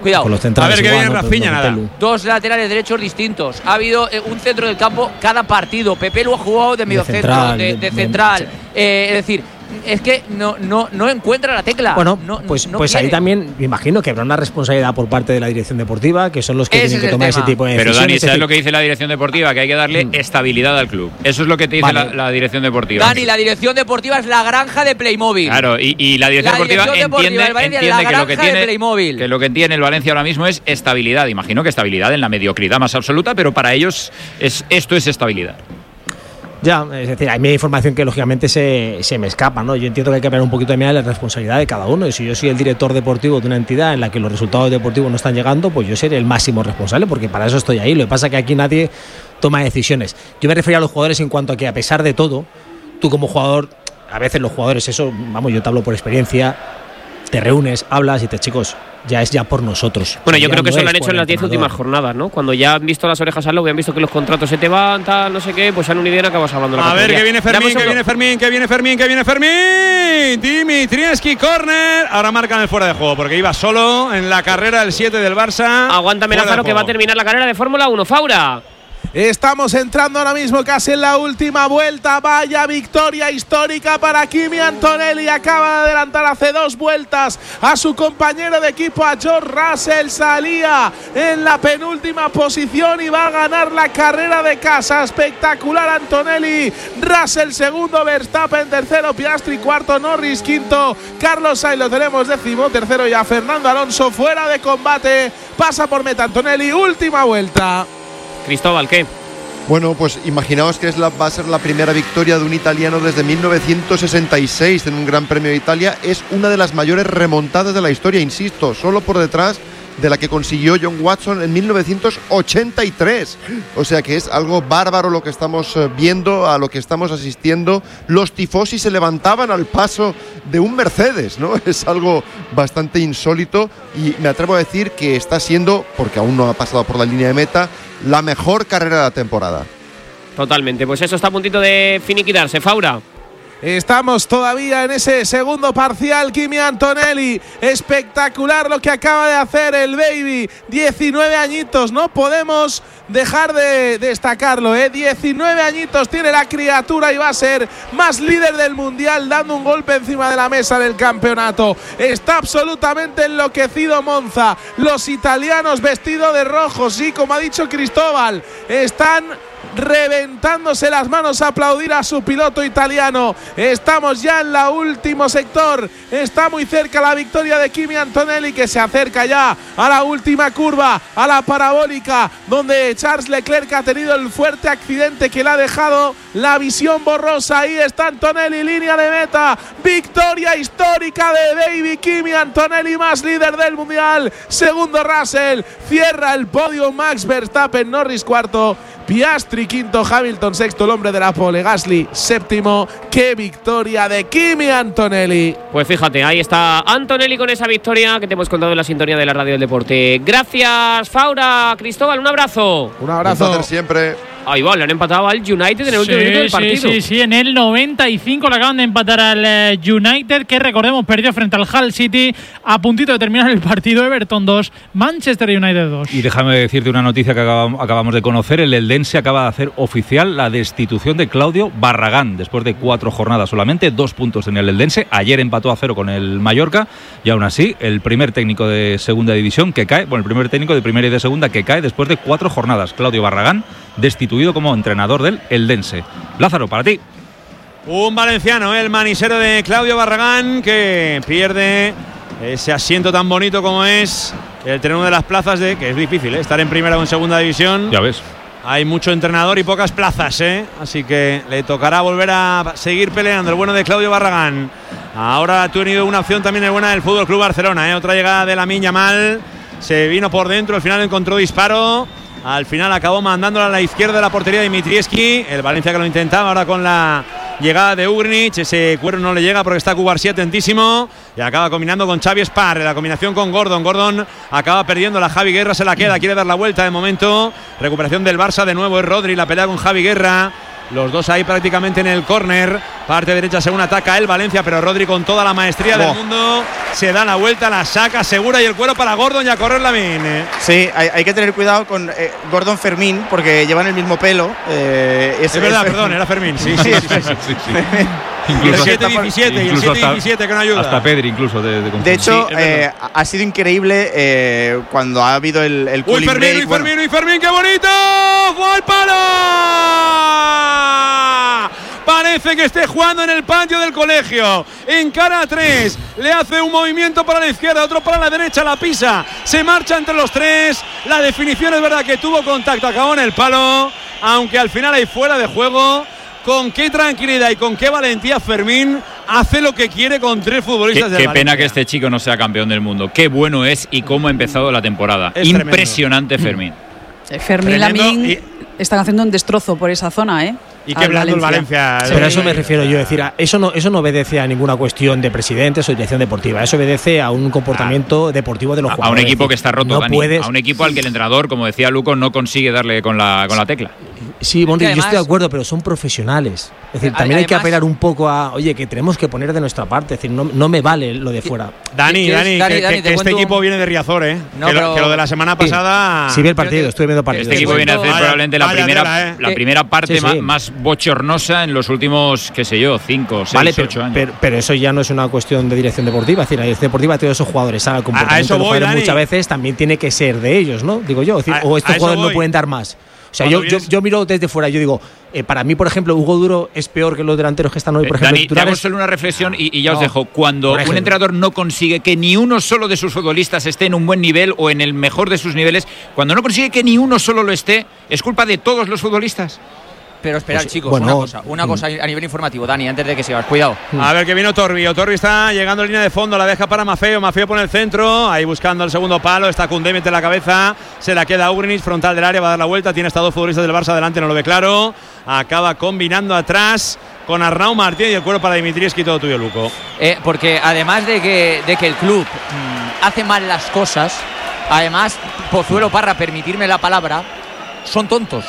Speaker 5: Cuidado.
Speaker 6: Con los centrales
Speaker 14: a ver qué
Speaker 6: igual,
Speaker 14: viene
Speaker 6: ¿no?
Speaker 14: Rafinha, nada.
Speaker 5: Dos laterales derechos distintos. Ha habido un centro del campo cada partido. Pepe lo ha jugado de medio centro, de central. Es decir, es que no encuentra la tecla.
Speaker 6: Bueno,
Speaker 5: no
Speaker 6: pues ahí también me imagino que habrá una responsabilidad por parte de la dirección deportiva, que son los que tienen que tomar ese tipo de decisiones.
Speaker 9: Pero Dani, ¿sabes lo que dice la dirección deportiva? Que hay que darle estabilidad al club. Eso es lo que te dice la dirección deportiva.
Speaker 5: Dani, la dirección deportiva es la granja de Playmobil.
Speaker 9: Claro, y la dirección deportiva entiende que lo que tiene el Valencia ahora mismo es estabilidad. Imagino que estabilidad en la mediocridad más absoluta, pero para ellos esto es estabilidad.
Speaker 6: Ya, es decir, hay media información que lógicamente se me escapa, ¿no? Yo entiendo que hay que poner un poquito de medida la responsabilidad de cada uno. Y si yo soy el director deportivo de una entidad en la que los resultados deportivos no están llegando, pues yo seré el máximo responsable, porque para eso estoy ahí. Lo que pasa es que aquí nadie toma decisiones. Yo me refería a los jugadores en cuanto a que, a pesar de todo, tú como jugador, a veces los jugadores, eso, vamos, yo te hablo por experiencia, te reúnes, hablas y te chicos, ya es por nosotros.
Speaker 3: Bueno, yo
Speaker 6: ya
Speaker 3: creo que
Speaker 6: no
Speaker 3: eso lo han
Speaker 6: es
Speaker 3: hecho
Speaker 6: por
Speaker 3: en las 10
Speaker 6: el
Speaker 3: últimas jornadas, ¿no? Cuando ya han visto las orejas al lobo, han visto que los contratos se te van, tal, no sé qué, pues se han unido y acabas hablando de la
Speaker 14: categoría.
Speaker 3: categoría.
Speaker 14: Que viene Fermín. Dimitrievski, córner. Ahora marcan el fuera de juego, porque iba solo en la carrera el 7 del Barça.
Speaker 3: Aguántame, Lázaro, que va a terminar la carrera de Fórmula 1. Faura.
Speaker 12: Estamos entrando ahora mismo casi en la última vuelta. Vaya victoria histórica para Kimi Antonelli. Acaba de adelantar hace 2 vueltas a su compañero de equipo, a George Russell. Salía en la penúltima posición y va a ganar la carrera de casa. Espectacular Antonelli. Russell segundo, Verstappen tercero, Piastri cuarto, Norris quinto, Carlos Sainz lo tenemos décimo tercero, ya Fernando Alonso fuera de combate. Pasa por meta Antonelli. Última vuelta.
Speaker 3: Cristóbal, ¿qué?
Speaker 15: Bueno, pues imaginaos que va a ser la primera victoria de un italiano desde 1966 en un Gran Premio de Italia. Es una de las mayores remontadas de la historia, insisto, solo por detrás de la que consiguió John Watson en 1983. O sea que es algo bárbaro lo que estamos viendo, a lo que estamos asistiendo. Los tifosi se levantaban al paso de un Mercedes, ¿no? Es algo bastante insólito y me atrevo a decir que está siendo, porque aún no ha pasado por la línea de meta, la mejor carrera de la temporada.
Speaker 3: Totalmente, pues eso está a puntito de finiquitarse. Faura.
Speaker 12: Estamos todavía en ese segundo parcial. Kimi Antonelli, espectacular lo que acaba de hacer el baby. 19 añitos, no podemos dejar de destacarlo, 19 añitos tiene la criatura y va a ser más líder del mundial, dando un golpe encima de la mesa del campeonato. Está absolutamente enloquecido Monza. Los italianos vestidos de rojo, sí, como ha dicho Cristóbal, están reventándose las manos a aplaudir a su piloto italiano. Estamos ya en el último sector. Está muy cerca la victoria de Kimi Antonelli, que se acerca ya a la última curva, a la parabólica, donde Charles Leclerc ha tenido el fuerte accidente que le ha dejado la visión borrosa. Ahí está Antonelli, línea de meta. Victoria histórica de baby Kimi Antonelli, más líder del mundial. Segundo Russell, cierra el podio Max Verstappen, Norris cuarto, Piastri quinto, Hamilton sexto, el hombre de la pole, Gasly séptimo. ¡Qué victoria de Kimi Antonelli!
Speaker 3: Pues fíjate, ahí está Antonelli con esa victoria que te hemos contado en la sintonía de la Radio del Deporte. Gracias, Faura. Cristóbal, un abrazo.
Speaker 12: Un abrazo.
Speaker 15: Un placer siempre.
Speaker 3: Ahí va, le han empatado al United en el último minuto del partido.
Speaker 7: Sí, en el 95 le acaban de empatar al United, que recordemos perdió frente al Hull City, a puntito de terminar el partido. Everton 2, Manchester United 2.
Speaker 1: Y déjame decirte una noticia que acabamos de conocer. El Eldense acaba de hacer oficial la destitución de Claudio Barragán, después de 4 jornadas solamente, 2 puntos en el Eldense. Ayer empató a 0 con el Mallorca, y aún así, el primer técnico de segunda división que cae, el primer técnico de primera y de segunda que cae después de 4 jornadas. Claudio Barragán, destituido como entrenador del Eldense. Lázaro, para ti.
Speaker 14: Un valenciano, el manisero de Claudio Barragán, que pierde ese asiento tan bonito como es el tener de las plazas de, que es difícil, estar en primera o en segunda división.
Speaker 1: Ya ves.
Speaker 14: Hay mucho entrenador y pocas plazas, así que le tocará volver a seguir peleando el bueno de Claudio Barragán. Ahora ha tenido una opción también el buena del Fútbol Club Barcelona, otra llegada de Lamine Yamal, se vino por dentro, al final encontró disparo. Al final acabó mandándola a la izquierda de la portería de Dimitrievski. El Valencia que lo intentaba ahora con la llegada de Ugrinic. Ese cuero no le llega porque está Cubarsí atentísimo. Y acaba combinando con Xavi Spar. La combinación con Gordon. Gordon acaba perdiendo la Javi Guerra. Se la queda. Quiere dar la vuelta de momento. Recuperación del Barça. De nuevo es Rodri. La pelea con Javi Guerra.
Speaker 2: Los dos ahí prácticamente en el córner. Parte derecha según ataca el Valencia, pero Rodri con toda la maestría del mundo se da la vuelta, la saca segura y el cuero para Gordon y a correr Lamín.
Speaker 4: Sí, hay que tener cuidado con Gordon Fermín porque llevan el mismo pelo.
Speaker 2: Es verdad, perdón, era Fermín. Sí.
Speaker 1: Incluso,
Speaker 2: el 7-17 y el 7-17 que no ayuda.
Speaker 1: Hasta Pedri incluso
Speaker 4: de hecho, ha sido increíble cuando ha habido el
Speaker 2: cooling break. Fermín, qué bonito. ¡Fue al palo! Parece que esté jugando en el patio del colegio. Encara a 3. Le hace un movimiento para la izquierda, otro para la derecha, la pisa. Se marcha entre los 3. La definición es verdad que tuvo contacto, acabó en el palo. Aunque al final hay fuera de juego. Con qué tranquilidad y con qué valentía Fermín hace lo que quiere con 3 futbolistas del
Speaker 9: Qué
Speaker 2: Valencia.
Speaker 9: pena que este chico no sea campeón del mundo. Qué bueno es y cómo ha empezado la temporada.
Speaker 2: Es
Speaker 9: impresionante Fermín.
Speaker 10: Fermín Lamín están haciendo un destrozo por esa zona,
Speaker 2: Y que blando el Valencia.
Speaker 6: Pero a eso me refiero yo, decir, eso no obedece a ninguna cuestión de presidentes o dirección deportiva, eso obedece a un comportamiento deportivo de los jugadores.
Speaker 9: A un equipo que está roto,
Speaker 6: no
Speaker 9: Dani.
Speaker 6: puedes...
Speaker 9: A un equipo al que el entrenador, como decía Luco, no consigue darle con la tecla.
Speaker 6: Sí, Bonri, yo estoy de acuerdo, pero son profesionales. Es decir, también hay que apelar un poco a, oye, que tenemos que poner de nuestra parte. Es decir, no me vale lo de fuera.
Speaker 2: Dani, que este equipo viene de Riazor,
Speaker 5: No,
Speaker 2: que lo de la semana pasada.
Speaker 6: Sí, vi el partido, estuve viendo partido.
Speaker 9: Este equipo viene a hacer probablemente la primera parte más bochornosa en los últimos, qué sé yo, 5, 6, 8 años.
Speaker 6: Pero eso ya no es una cuestión de dirección deportiva. Es decir, la dirección deportiva de todos esos jugadores, el comportamiento de los jugadores muchas veces también tiene que ser de ellos, ¿no? Digo yo. Es decir, o estos jugadores no pueden dar más. O sea, yo miro desde fuera, yo digo, para mí, por ejemplo, Hugo Duro es peor que los delanteros que están hoy, por ejemplo.
Speaker 9: Dani, te hago solo una reflexión y ya os dejo. Cuando un entrenador no consigue que ni uno solo de sus futbolistas esté en un buen nivel o en el mejor de sus niveles, cuando no consigue que ni uno solo lo esté, ¿es culpa de todos los futbolistas?
Speaker 5: Pero esperad, chicos, una cosa a nivel informativo, Dani, antes de que sigas, cuidado.
Speaker 2: A ver que vino Torbi. Torbi está llegando en línea de fondo, la deja para Maffeo. Maffeo pone el centro, ahí buscando el segundo palo. Está Koundé, mete la cabeza, se la queda Ugrinic, frontal del área, va a dar la vuelta. Tiene hasta 2 futbolistas del Barça adelante, no lo ve claro. Acaba combinando atrás con Arnau Martínez y el cuero para Dimitrievski, todo tuyo, Luco.
Speaker 5: Porque además de que el club hace mal las cosas, además, Pozuelo, Parra, permitirme la palabra, son tontos.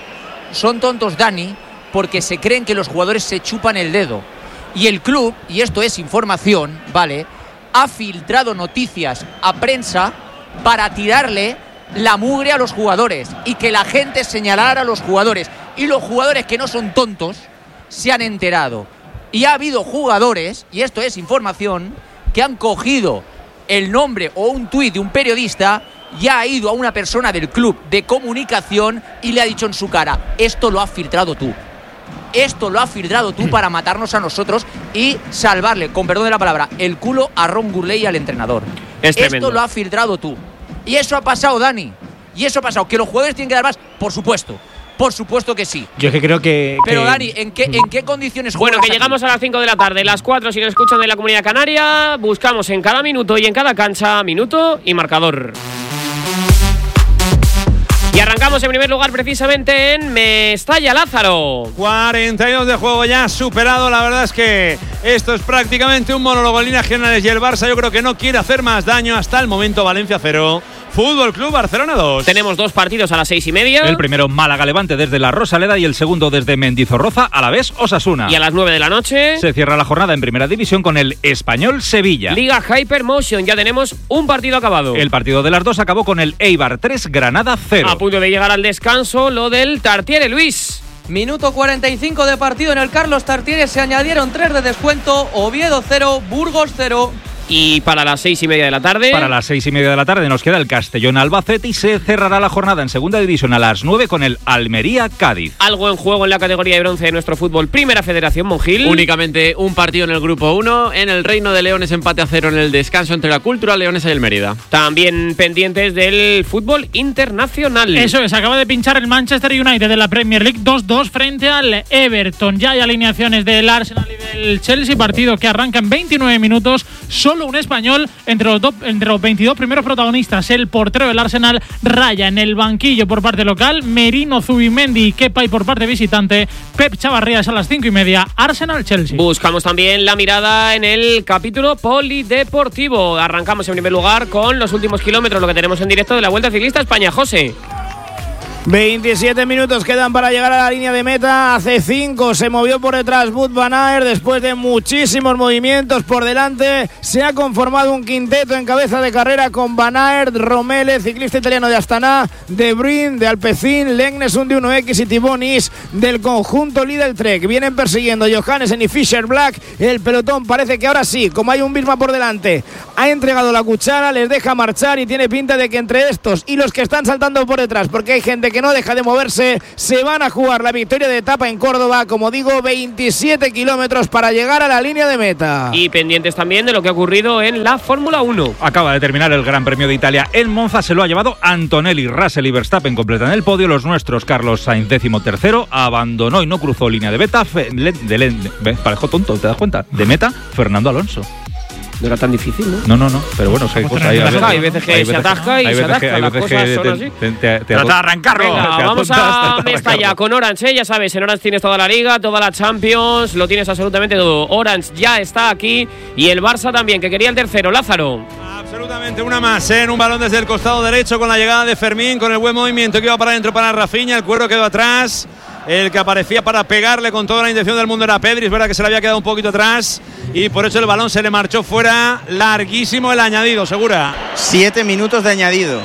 Speaker 5: Son tontos, Dani, porque se creen que los jugadores se chupan el dedo. Y el club, y esto es información, ¿vale?, ha filtrado noticias a prensa para tirarle la mugre a los jugadores y que la gente señalara a los jugadores. Y los jugadores que no son tontos se han enterado. Y ha habido jugadores, y esto es información, que han cogido el nombre o un tuit de un periodista, ya ha ido a una persona del club de comunicación y le ha dicho en su cara: esto lo has filtrado tú. Esto lo has filtrado tú para matarnos a nosotros y salvarle, con perdón de la palabra, el culo a Ron Gurley y al entrenador. Esto lo has filtrado tú. Y eso ha pasado, Dani. Y eso ha pasado. ¿Que los jugadores tienen que dar más? Por supuesto. Por supuesto que sí.
Speaker 6: Yo es que creo que...
Speaker 5: Pero Dani, ¿en qué condiciones
Speaker 3: Bueno,
Speaker 5: juegas
Speaker 3: que
Speaker 5: aquí?
Speaker 3: llegamos a las 5 de la tarde, las 4 si nos escuchan de la Comunidad Canaria. Buscamos en cada minuto y en cada cancha minuto y marcador. Y arrancamos en primer lugar precisamente en Mestalla, Lázaro.
Speaker 2: 42 de juego ya superado. La verdad es que esto es prácticamente un monólogo en líneas generales y el Barça yo creo que no quiere hacer más daño. Hasta el momento Valencia 0, Fútbol Club Barcelona 2.
Speaker 3: Tenemos 2 partidos a las 6:30.
Speaker 1: El primero Málaga-Levante desde la Rosaleda y el segundo desde Mendizorroza, Alavés-Osasuna.
Speaker 3: Y a las 9 de la noche
Speaker 1: se cierra la jornada en Primera División con el Español-Sevilla.
Speaker 3: Liga Hypermotion, ya tenemos un partido acabado.
Speaker 1: El partido de las 2 acabó con el Eibar 3, Granada 0.
Speaker 3: A punto de llegar al descanso lo del Tartiere, Luis.
Speaker 11: Minuto 45 de partido en el Carlos Tartiere, se añadieron 3 de descuento. Oviedo 0, Burgos 0.
Speaker 3: Y para las 6:30 de la tarde.
Speaker 1: Para las 6:30 de la tarde nos queda el Castellón-Albacete y se cerrará la jornada en Segunda División a las 9 con el Almería-Cádiz.
Speaker 3: Algo en juego en la categoría de bronce de nuestro fútbol, Primera Federación, Monjil.
Speaker 16: Únicamente un partido en el grupo 1. En el Reino de Leones, empate a 0 en el descanso entre la Cultural Leonesa y el Mérida.
Speaker 3: También pendientes del fútbol internacional.
Speaker 7: Eso es, acaba de pinchar el Manchester United de la Premier League 2-2 frente al Everton. Ya hay alineaciones del Arsenal y del Chelsea, partido que arranca en 29 minutos. Solo un español entre los 22 primeros protagonistas. El portero del Arsenal, Raya. En el banquillo por parte local, Merino, Zubimendi y Kepa, y por parte visitante, Pep Chavarrías a las 5:30, Arsenal-Chelsea.
Speaker 3: Buscamos también la mirada en el capítulo polideportivo. Arrancamos en primer lugar con los últimos kilómetros, lo que tenemos en directo de la Vuelta Ciclista a España. José.
Speaker 13: 27 minutos quedan para llegar a la línea de meta. Hace 5 se movió por detrás Wout van Aert. Después de muchísimos movimientos por delante, se ha conformado un quinteto en cabeza de carrera con Van Aert, Romele, ciclista italiano de Astana, De Bruyne de Alpecin, Legnesund de 1X y Thibaut Nice del conjunto Lidl Trek. Vienen persiguiendo Johannesen y Fischer Black. El pelotón parece que ahora sí, como hay un Bisma por delante, ha entregado la cuchara, les deja marchar y tiene pinta de que entre estos y los que están saltando por detrás, porque hay gente que no deja de moverse, se van a jugar la victoria de etapa en Córdoba. Como digo, 27 kilómetros para llegar a la línea de meta.
Speaker 3: Y pendientes también de lo que ha ocurrido en la Fórmula 1.
Speaker 1: Acaba de terminar el Gran Premio de Italia en Monza, se lo ha llevado Antonelli. Russell y Verstappen completan el podio. Los nuestros, Carlos Sainz 13º, abandonó y no cruzó línea de meta. Parejo tonto, ¿te das cuenta? De meta, Fernando Alonso.
Speaker 3: No era tan difícil, ¿no?
Speaker 1: No, pero bueno, hay veces
Speaker 3: que se atasca y se atasca. Las cosas son así.
Speaker 9: Trata de arrancarlo.
Speaker 3: Venga, vamos a Mestalla con Orange, ya sabes, en Orange tienes toda la Liga, toda la Champions, lo tienes absolutamente todo. Orange ya está aquí y el Barça también, que quería el tercero, Lázaro.
Speaker 2: Absolutamente una más, en un balón desde el costado derecho con la llegada de Fermín, con el buen movimiento que iba para adentro para Rafinha, el cuero quedó atrás. El que aparecía para pegarle con toda la intención del mundo era Pedri. Es verdad que se le había quedado un poquito atrás y por eso el balón se le marchó fuera. Larguísimo el añadido, Segura.
Speaker 4: 7 minutos de añadido.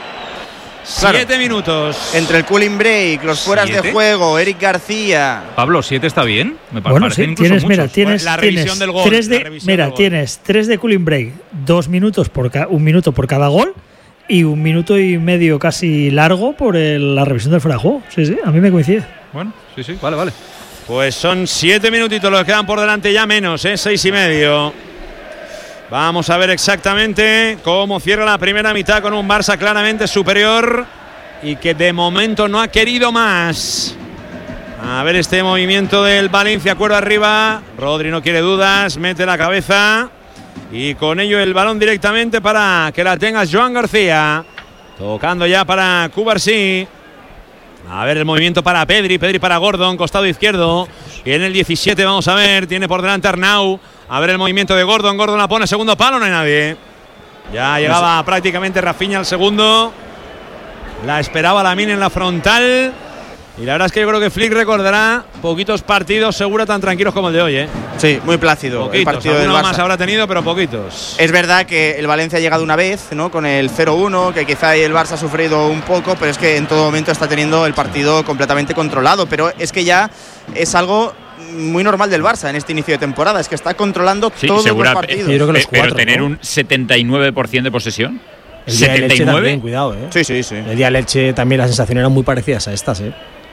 Speaker 2: 7 minutos.
Speaker 4: Entre el cooling break, los fueras de juego, Eric García.
Speaker 1: Pablo, 7 está bien. Me
Speaker 8: bueno, sí, tienes, mira, tienes
Speaker 2: la revisión del gol.
Speaker 8: Tienes 3 de cooling break, 2 minutos un minuto por cada gol. Y 1 minuto y medio casi largo por la revisión del fuera de juego. Sí, a mí me coincide.
Speaker 1: Bueno, sí, vale.
Speaker 2: Pues son 7 minutitos los que quedan por delante, ya menos, 6 y medio. Vamos a ver exactamente cómo cierra la primera mitad con un Barça claramente superior y que de momento no ha querido más. A ver este movimiento del Valencia, cuero arriba. Rodri no quiere dudas, mete la cabeza. Y con ello el balón directamente para que la tenga Joan García. Tocando ya para Cubarsí. A ver el movimiento para Pedri para Gordon, costado izquierdo. Y en el 17 vamos a ver, tiene por delante Arnau. A ver el movimiento de Gordon, la pone segundo palo, no hay nadie. Ya llegaba prácticamente Rafinha al segundo. La esperaba Lamine en la frontal. Y la verdad es que yo creo que Flick recordará poquitos partidos Segura tan tranquilos como el de hoy,
Speaker 4: Sí, muy plácido.
Speaker 2: Poquitos,
Speaker 4: el partido del
Speaker 2: Barça
Speaker 4: más
Speaker 2: habrá tenido, pero poquitos.
Speaker 4: Es verdad que el Valencia ha llegado una vez, ¿no? Con el 0-1, que quizá el Barça ha sufrido un poco, pero es que en todo momento está teniendo el partido completamente controlado. Pero es que ya es algo muy normal del Barça en este inicio de temporada, es que está controlando todos los partidos.
Speaker 9: Yo creo que los 4, pero tener un 79% de posesión.
Speaker 6: El día del Elche también, cuidado,
Speaker 4: Sí.
Speaker 6: El día del Elche también las sensaciones eran muy parecidas a estas,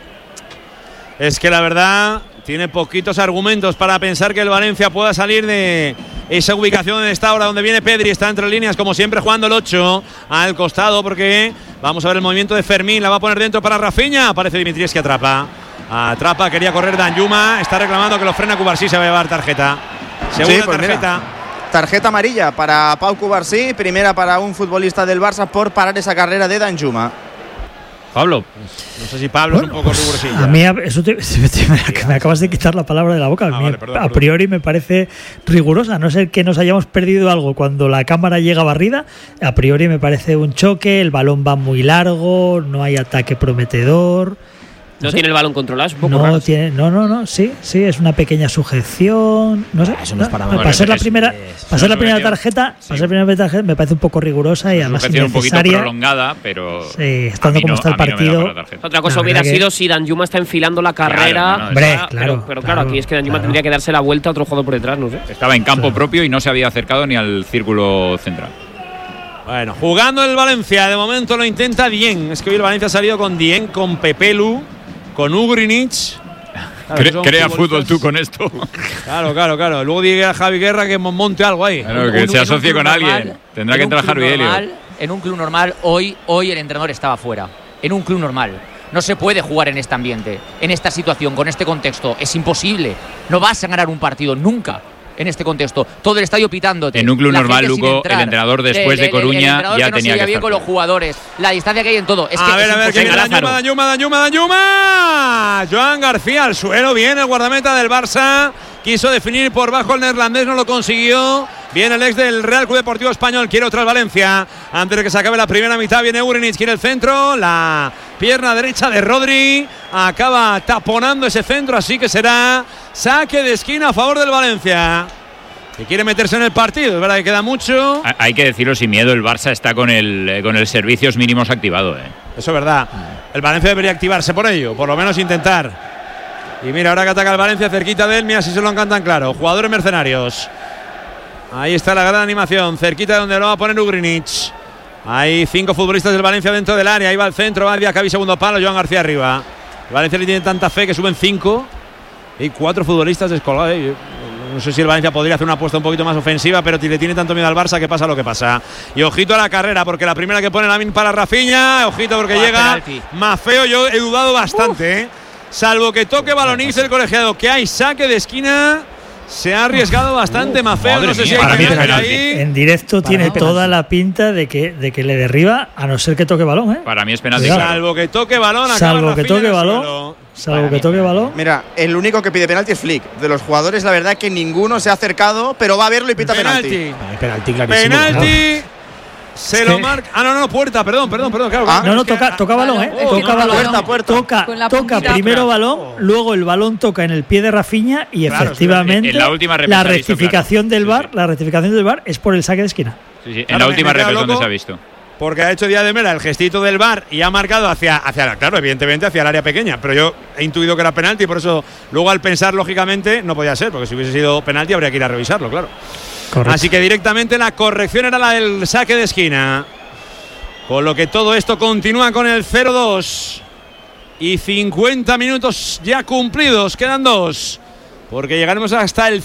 Speaker 2: Es que la verdad tiene poquitos argumentos para pensar que el Valencia pueda salir de esa ubicación en esta hora donde viene Pedri, está entre líneas como siempre jugando el 8 al costado porque vamos a ver el movimiento de Fermín, la va a poner dentro para Rafinha, aparece Dimitrievski que atrapa, quería correr Danjuma, está reclamando que lo frena Cubarsí, se va a llevar tarjeta. Segunda tarjeta.
Speaker 4: Mira, tarjeta amarilla para Pau Cubarsí, primera para un futbolista del Barça por parar esa carrera de Danjuma.
Speaker 1: Pablo,
Speaker 2: no sé si Pablo es un poco rigurosilla.
Speaker 8: A mí eso me acabas de quitar la palabra de la boca. A priori me parece rigurosa, a no ser que nos hayamos perdido algo cuando la cámara llega barrida. A priori me parece un choque, el balón va muy largo, no hay ataque prometedor.
Speaker 3: No tiene el balón controlado, es un poco
Speaker 8: raro. No, sí, es una pequeña sujeción. No sé,
Speaker 6: eso no es para
Speaker 8: para ser la primera tarjeta, me parece un poco rigurosa y además
Speaker 9: innecesaria. Un poquito prolongada, pero
Speaker 8: estando como está el partido.
Speaker 3: Otra cosa hubiera sido si Danjuma está enfilando la carrera.
Speaker 8: Claro,
Speaker 3: pero aquí es que Danjuma tendría que darse la vuelta a otro jugador por detrás, no sé.
Speaker 9: Estaba en campo propio y no se había acercado ni al círculo central.
Speaker 2: Bueno, jugando el Valencia, de momento lo intenta Dieng. Es que hoy el Valencia ha salido con Dieng, con Pepelu, con Ugrinic.
Speaker 9: Crea fútbol tú con esto.
Speaker 2: Claro. Luego diga a Javi Guerra que monte algo ahí.
Speaker 9: Claro, que se asocie con alguien. Tendrá que entrar Harvey Elliott.
Speaker 5: En un club normal, hoy el entrenador estaba fuera. En un club normal. No se puede jugar en este ambiente, en esta situación, con este contexto. Es imposible. No vas a ganar un partido nunca. En este contexto, todo el estadio pitándote.
Speaker 9: En un club normal, Luco, el entrenador después de Coruña ya tenía que estar
Speaker 5: bien con los jugadores, la distancia que hay en todo. Es
Speaker 2: a ver, que Danjuma. Joan García al suelo, bien el guardameta del Barça. Quiso definir por bajo el neerlandés, no lo consiguió. Viene el ex del Real Club Deportivo Español, quiere otra Valencia. Antes de que se acabe la primera mitad viene Ugrinic, quiere el centro. La pierna derecha de Rodri acaba taponando ese centro, así que será saque de esquina a favor del Valencia, que quiere meterse en el partido. Es verdad que queda mucho.
Speaker 9: Hay que decirlo sin miedo, el Barça está con el servicios mínimos activado.
Speaker 2: Eso es verdad. El Valencia debería activarse por ello, por lo menos intentar. Y mira, ahora que ataca el Valencia cerquita de él, mira si se lo encantan claro. Jugadores mercenarios. Ahí está la gran animación, cerquita de donde lo va a poner Ugrinic. Hay 5 futbolistas del Valencia dentro del área. Ahí va el centro, va el Diacabí, segundo palo, Joan García arriba. El Valencia le tiene tanta fe que suben 5. Y 4 futbolistas descolgados. No sé si el Valencia podría hacer una apuesta un poquito más ofensiva, pero le tiene tanto miedo al Barça que pasa lo que pasa. Y ojito a la carrera, porque la primera que pone Lamine para Rafinha. Ojito porque llega Maffeo. Yo he dudado bastante, salvo que toque Baloniz el colegiado, que hay saque de esquina. Se ha arriesgado bastante Maffeo. No sé si hay ahí.
Speaker 8: En directo tiene toda la pinta de que le derriba, a no ser que toque balón.
Speaker 9: Para mí es penalti.
Speaker 2: Salvo que toque balón.
Speaker 8: Salvo que toque balón. Salvo que toque balón.
Speaker 4: Mira, el único que pide penalti es Flick. De los jugadores, la verdad que ninguno se ha acercado, pero va a verlo y pita penalti.
Speaker 6: Penalti clarísimo.
Speaker 2: Penalti. Se lo marca. No, puerta, perdón, claro.
Speaker 8: Toca balón, toca balón. Toca primero balón, luego el balón toca en el pie de Rafinha y efectivamente la rectificación del VAR, la rectificación del VAR es por el saque de esquina.
Speaker 9: Sí, en la última rep es donde se ha visto.
Speaker 2: Porque ha hecho Díaz de Mera el gestito del VAR y ha marcado claro, evidentemente hacia el área pequeña, pero yo he intuido que era penalti y por eso luego al pensar lógicamente no podía ser, porque si hubiese sido penalti habría que ir a revisarlo, claro. Correcto. Así que directamente la corrección era la del saque de esquina. Con lo que todo esto continúa con el 0-2. Y 50 minutos ya cumplidos. Quedan 2. Porque llegaremos hasta el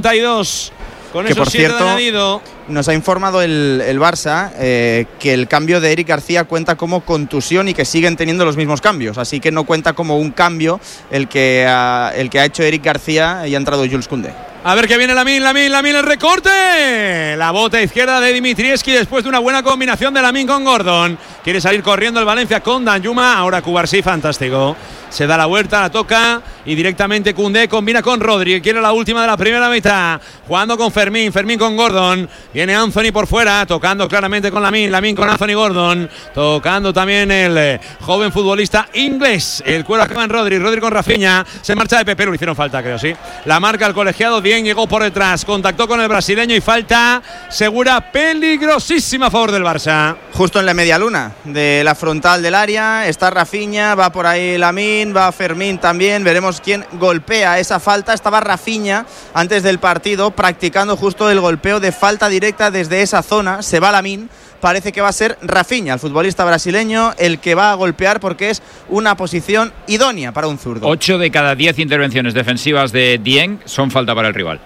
Speaker 2: 52. Con
Speaker 4: que
Speaker 2: esos
Speaker 4: por
Speaker 2: 7
Speaker 4: cierto,
Speaker 2: de añadido.
Speaker 4: Nos ha informado el Barça que el cambio de Eric García cuenta como contusión y que siguen teniendo los mismos cambios. Así que no cuenta como un cambio el que ha hecho Eric García y ha entrado Jules Koundé.
Speaker 2: A ver que viene Lamine, el recorte. La bota izquierda de Dimitrievski después de una buena combinación de Lamine con Gordon. Quiere salir corriendo el Valencia con Danjuma. Ahora Cubarsí, fantástico. Se da la vuelta, la toca y directamente Koundé combina con Rodri. Quiere la última de la primera mitad. Jugando con Fermín con Gordon. Viene Anthony por fuera, tocando claramente con Lamine con Anthony Gordon. Tocando también el joven futbolista inglés. El cuero acaba en Rodri con Rafinha. Se marcha de Pepe, lo hicieron falta, creo, sí. La marca el colegiado, bien, llegó por detrás. Contactó con el brasileño y falta segura, peligrosísima a favor del Barça.
Speaker 4: Justo en la media luna de la frontal del área está Rafinha, va por ahí Lamine, va Fermín también. Veremos quién golpea esa falta. Estaba Rafinha antes del partido practicando justo el golpeo de falta directa desde esa zona. Se va Lamine. Parece que va a ser Rafinha, el futbolista brasileño, el que va a golpear porque es una posición idónea para un zurdo.
Speaker 9: 8 de cada 10 intervenciones defensivas de Dieng son falta para el rival.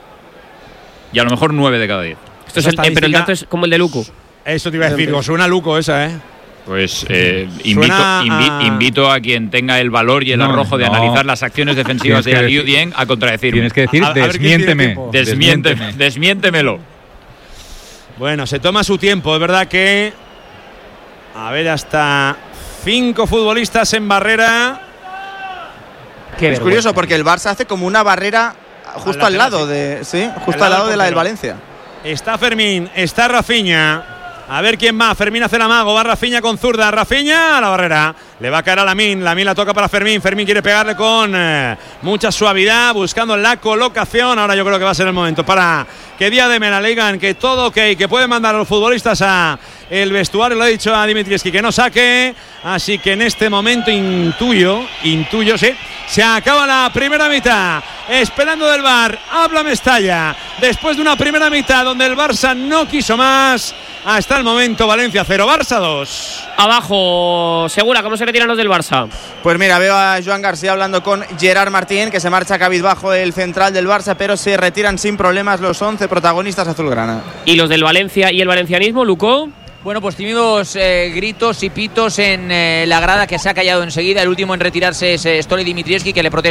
Speaker 9: Y a lo mejor 9 de cada 10.
Speaker 3: Pero el dato es como el de Luco.
Speaker 2: Eso te iba a decir, suena Luco esa,
Speaker 9: Pues invito a quien tenga el valor y el arrojo de analizar las acciones defensivas de Aliou Dieng a contradecirme.
Speaker 1: Tienes que decir,
Speaker 9: desmiéntemelo.
Speaker 2: Bueno, se toma su tiempo. Es verdad que hasta 5 futbolistas en barrera.
Speaker 4: Es curioso porque el Barça hace como una barrera justo al lado de la del Valencia.
Speaker 2: Está Fermín, está Rafinha. A ver quién más. Fermín hace el amago. Va Rafinha con zurda. Rafinha a la barrera. Le va a caer a Lamine. Lamine la toca para Fermín. Fermín quiere pegarle con mucha suavidad, buscando la colocación. Ahora yo creo que va a ser el momento para que Díaz de Mera le digan que todo ok, que pueden mandar a los futbolistas a el vestuario. Lo ha dicho a Dimitrievski que no saque. Así que en este momento intuyo, sí. Se acaba la primera mitad. Esperando del VAR. Habla Mestalla. Después de una primera mitad donde el Barça no quiso más. Hasta el momento Valencia 0, Barça 2.
Speaker 3: Abajo, Segura, ¿cómo se retiran los del Barça?
Speaker 4: Pues mira, veo a Joan García hablando con Gerard Martín, que se marcha cabizbajo el central del Barça, pero se retiran sin problemas los 11 protagonistas azulgrana.
Speaker 3: ¿Y los del Valencia y el valencianismo, Luco?
Speaker 5: Bueno, pues tímidos gritos y pitos en la grada, que se ha callado enseguida. El último en retirarse es Stoly Dimitrievski, que le protesta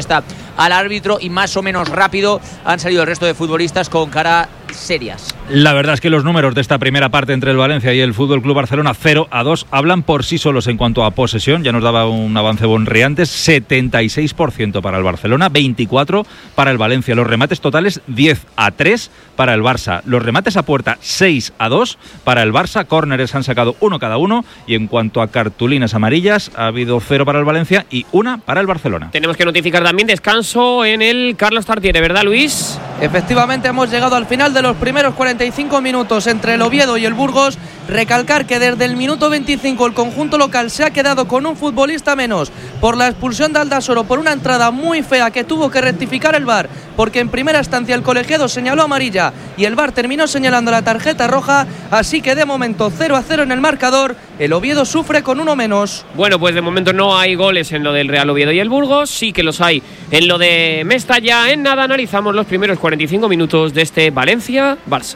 Speaker 5: al árbitro y más o menos rápido han salido el resto de futbolistas con cara serias.
Speaker 1: La verdad es que los números de esta primera parte entre el Valencia y el Fútbol Club Barcelona 0-2 hablan por sí solos en cuanto a posesión. Ya nos daba un avance Bonri antes, 76% para el Barcelona, 24% para el Valencia. Los remates totales 10-3 para el Barça. Los remates a puerta 6-2 para el Barça. Córneres han sacado 1 cada uno. Y en cuanto a cartulinas amarillas, ha habido 0 para el Valencia y 1 para el Barcelona.
Speaker 3: Tenemos que notificar también descanso en el Carlos Tartiere, ¿verdad, Luis?
Speaker 11: Efectivamente, hemos llegado al final de los primeros 45 minutos entre el Oviedo y el Burgos. Recalcar que desde el minuto 25 el conjunto local se ha quedado con un futbolista menos por la expulsión de Aldasoro, por una entrada muy fea que tuvo que rectificar el VAR, porque en primera instancia el colegiado señaló amarilla y el VAR terminó señalando la tarjeta roja, así que de momento 0-0 en el marcador. El Oviedo sufre con uno menos.
Speaker 3: Bueno, pues de momento no hay goles en lo del Real Oviedo y el Burgos, sí que los hay en lo de Mestalla. En nada analizamos los primeros 45 minutos de este Valencia-Barça.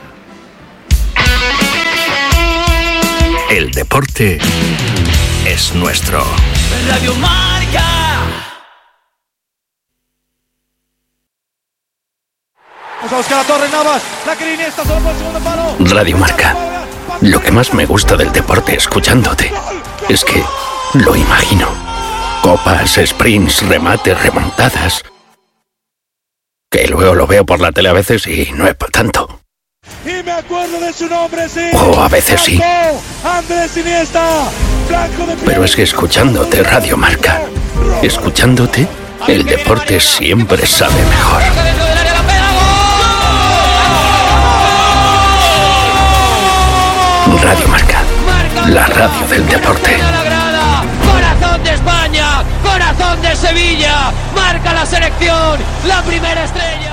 Speaker 17: El deporte es nuestro.
Speaker 18: Radio Marca.
Speaker 19: Vamos a buscar a Torres Navas. La que Iniesta solo por el segundo palo.
Speaker 17: Radio Marca. Lo que más me gusta del deporte escuchándote es que lo imagino. Copas, sprints, remates, remontadas. Que luego lo veo por la tele a veces y no es para tanto.
Speaker 19: Y me acuerdo de su nombre, sí.
Speaker 17: O a veces sí.
Speaker 19: Andrés Iniesta.
Speaker 17: Pero es que escuchándote Radio Marca, escuchándote, el deporte siempre sabe mejor. Radio Marca, la radio del deporte.
Speaker 18: Corazón de España, corazón de Sevilla, marca la selección, la primera estrella.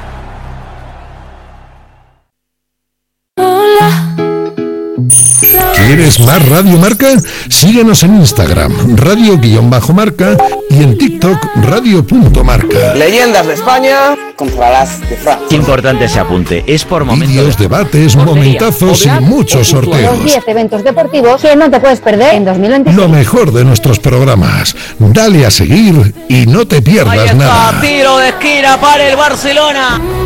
Speaker 20: ¿Quieres más Radio Marca? Síguenos en Instagram, radio_marca y en TikTok, radio.marca.
Speaker 21: Leyendas de España contra las de Francia.
Speaker 22: Importante ese apunte, es por momentos.
Speaker 20: Vídeos, debates, momentazos y muchos sorteos.
Speaker 23: Los 10 eventos deportivos que no te puedes perder en 2026.
Speaker 20: Lo mejor de nuestros programas. Dale a seguir y no te pierdas nada.
Speaker 18: Tiro de esquina para el Barcelona.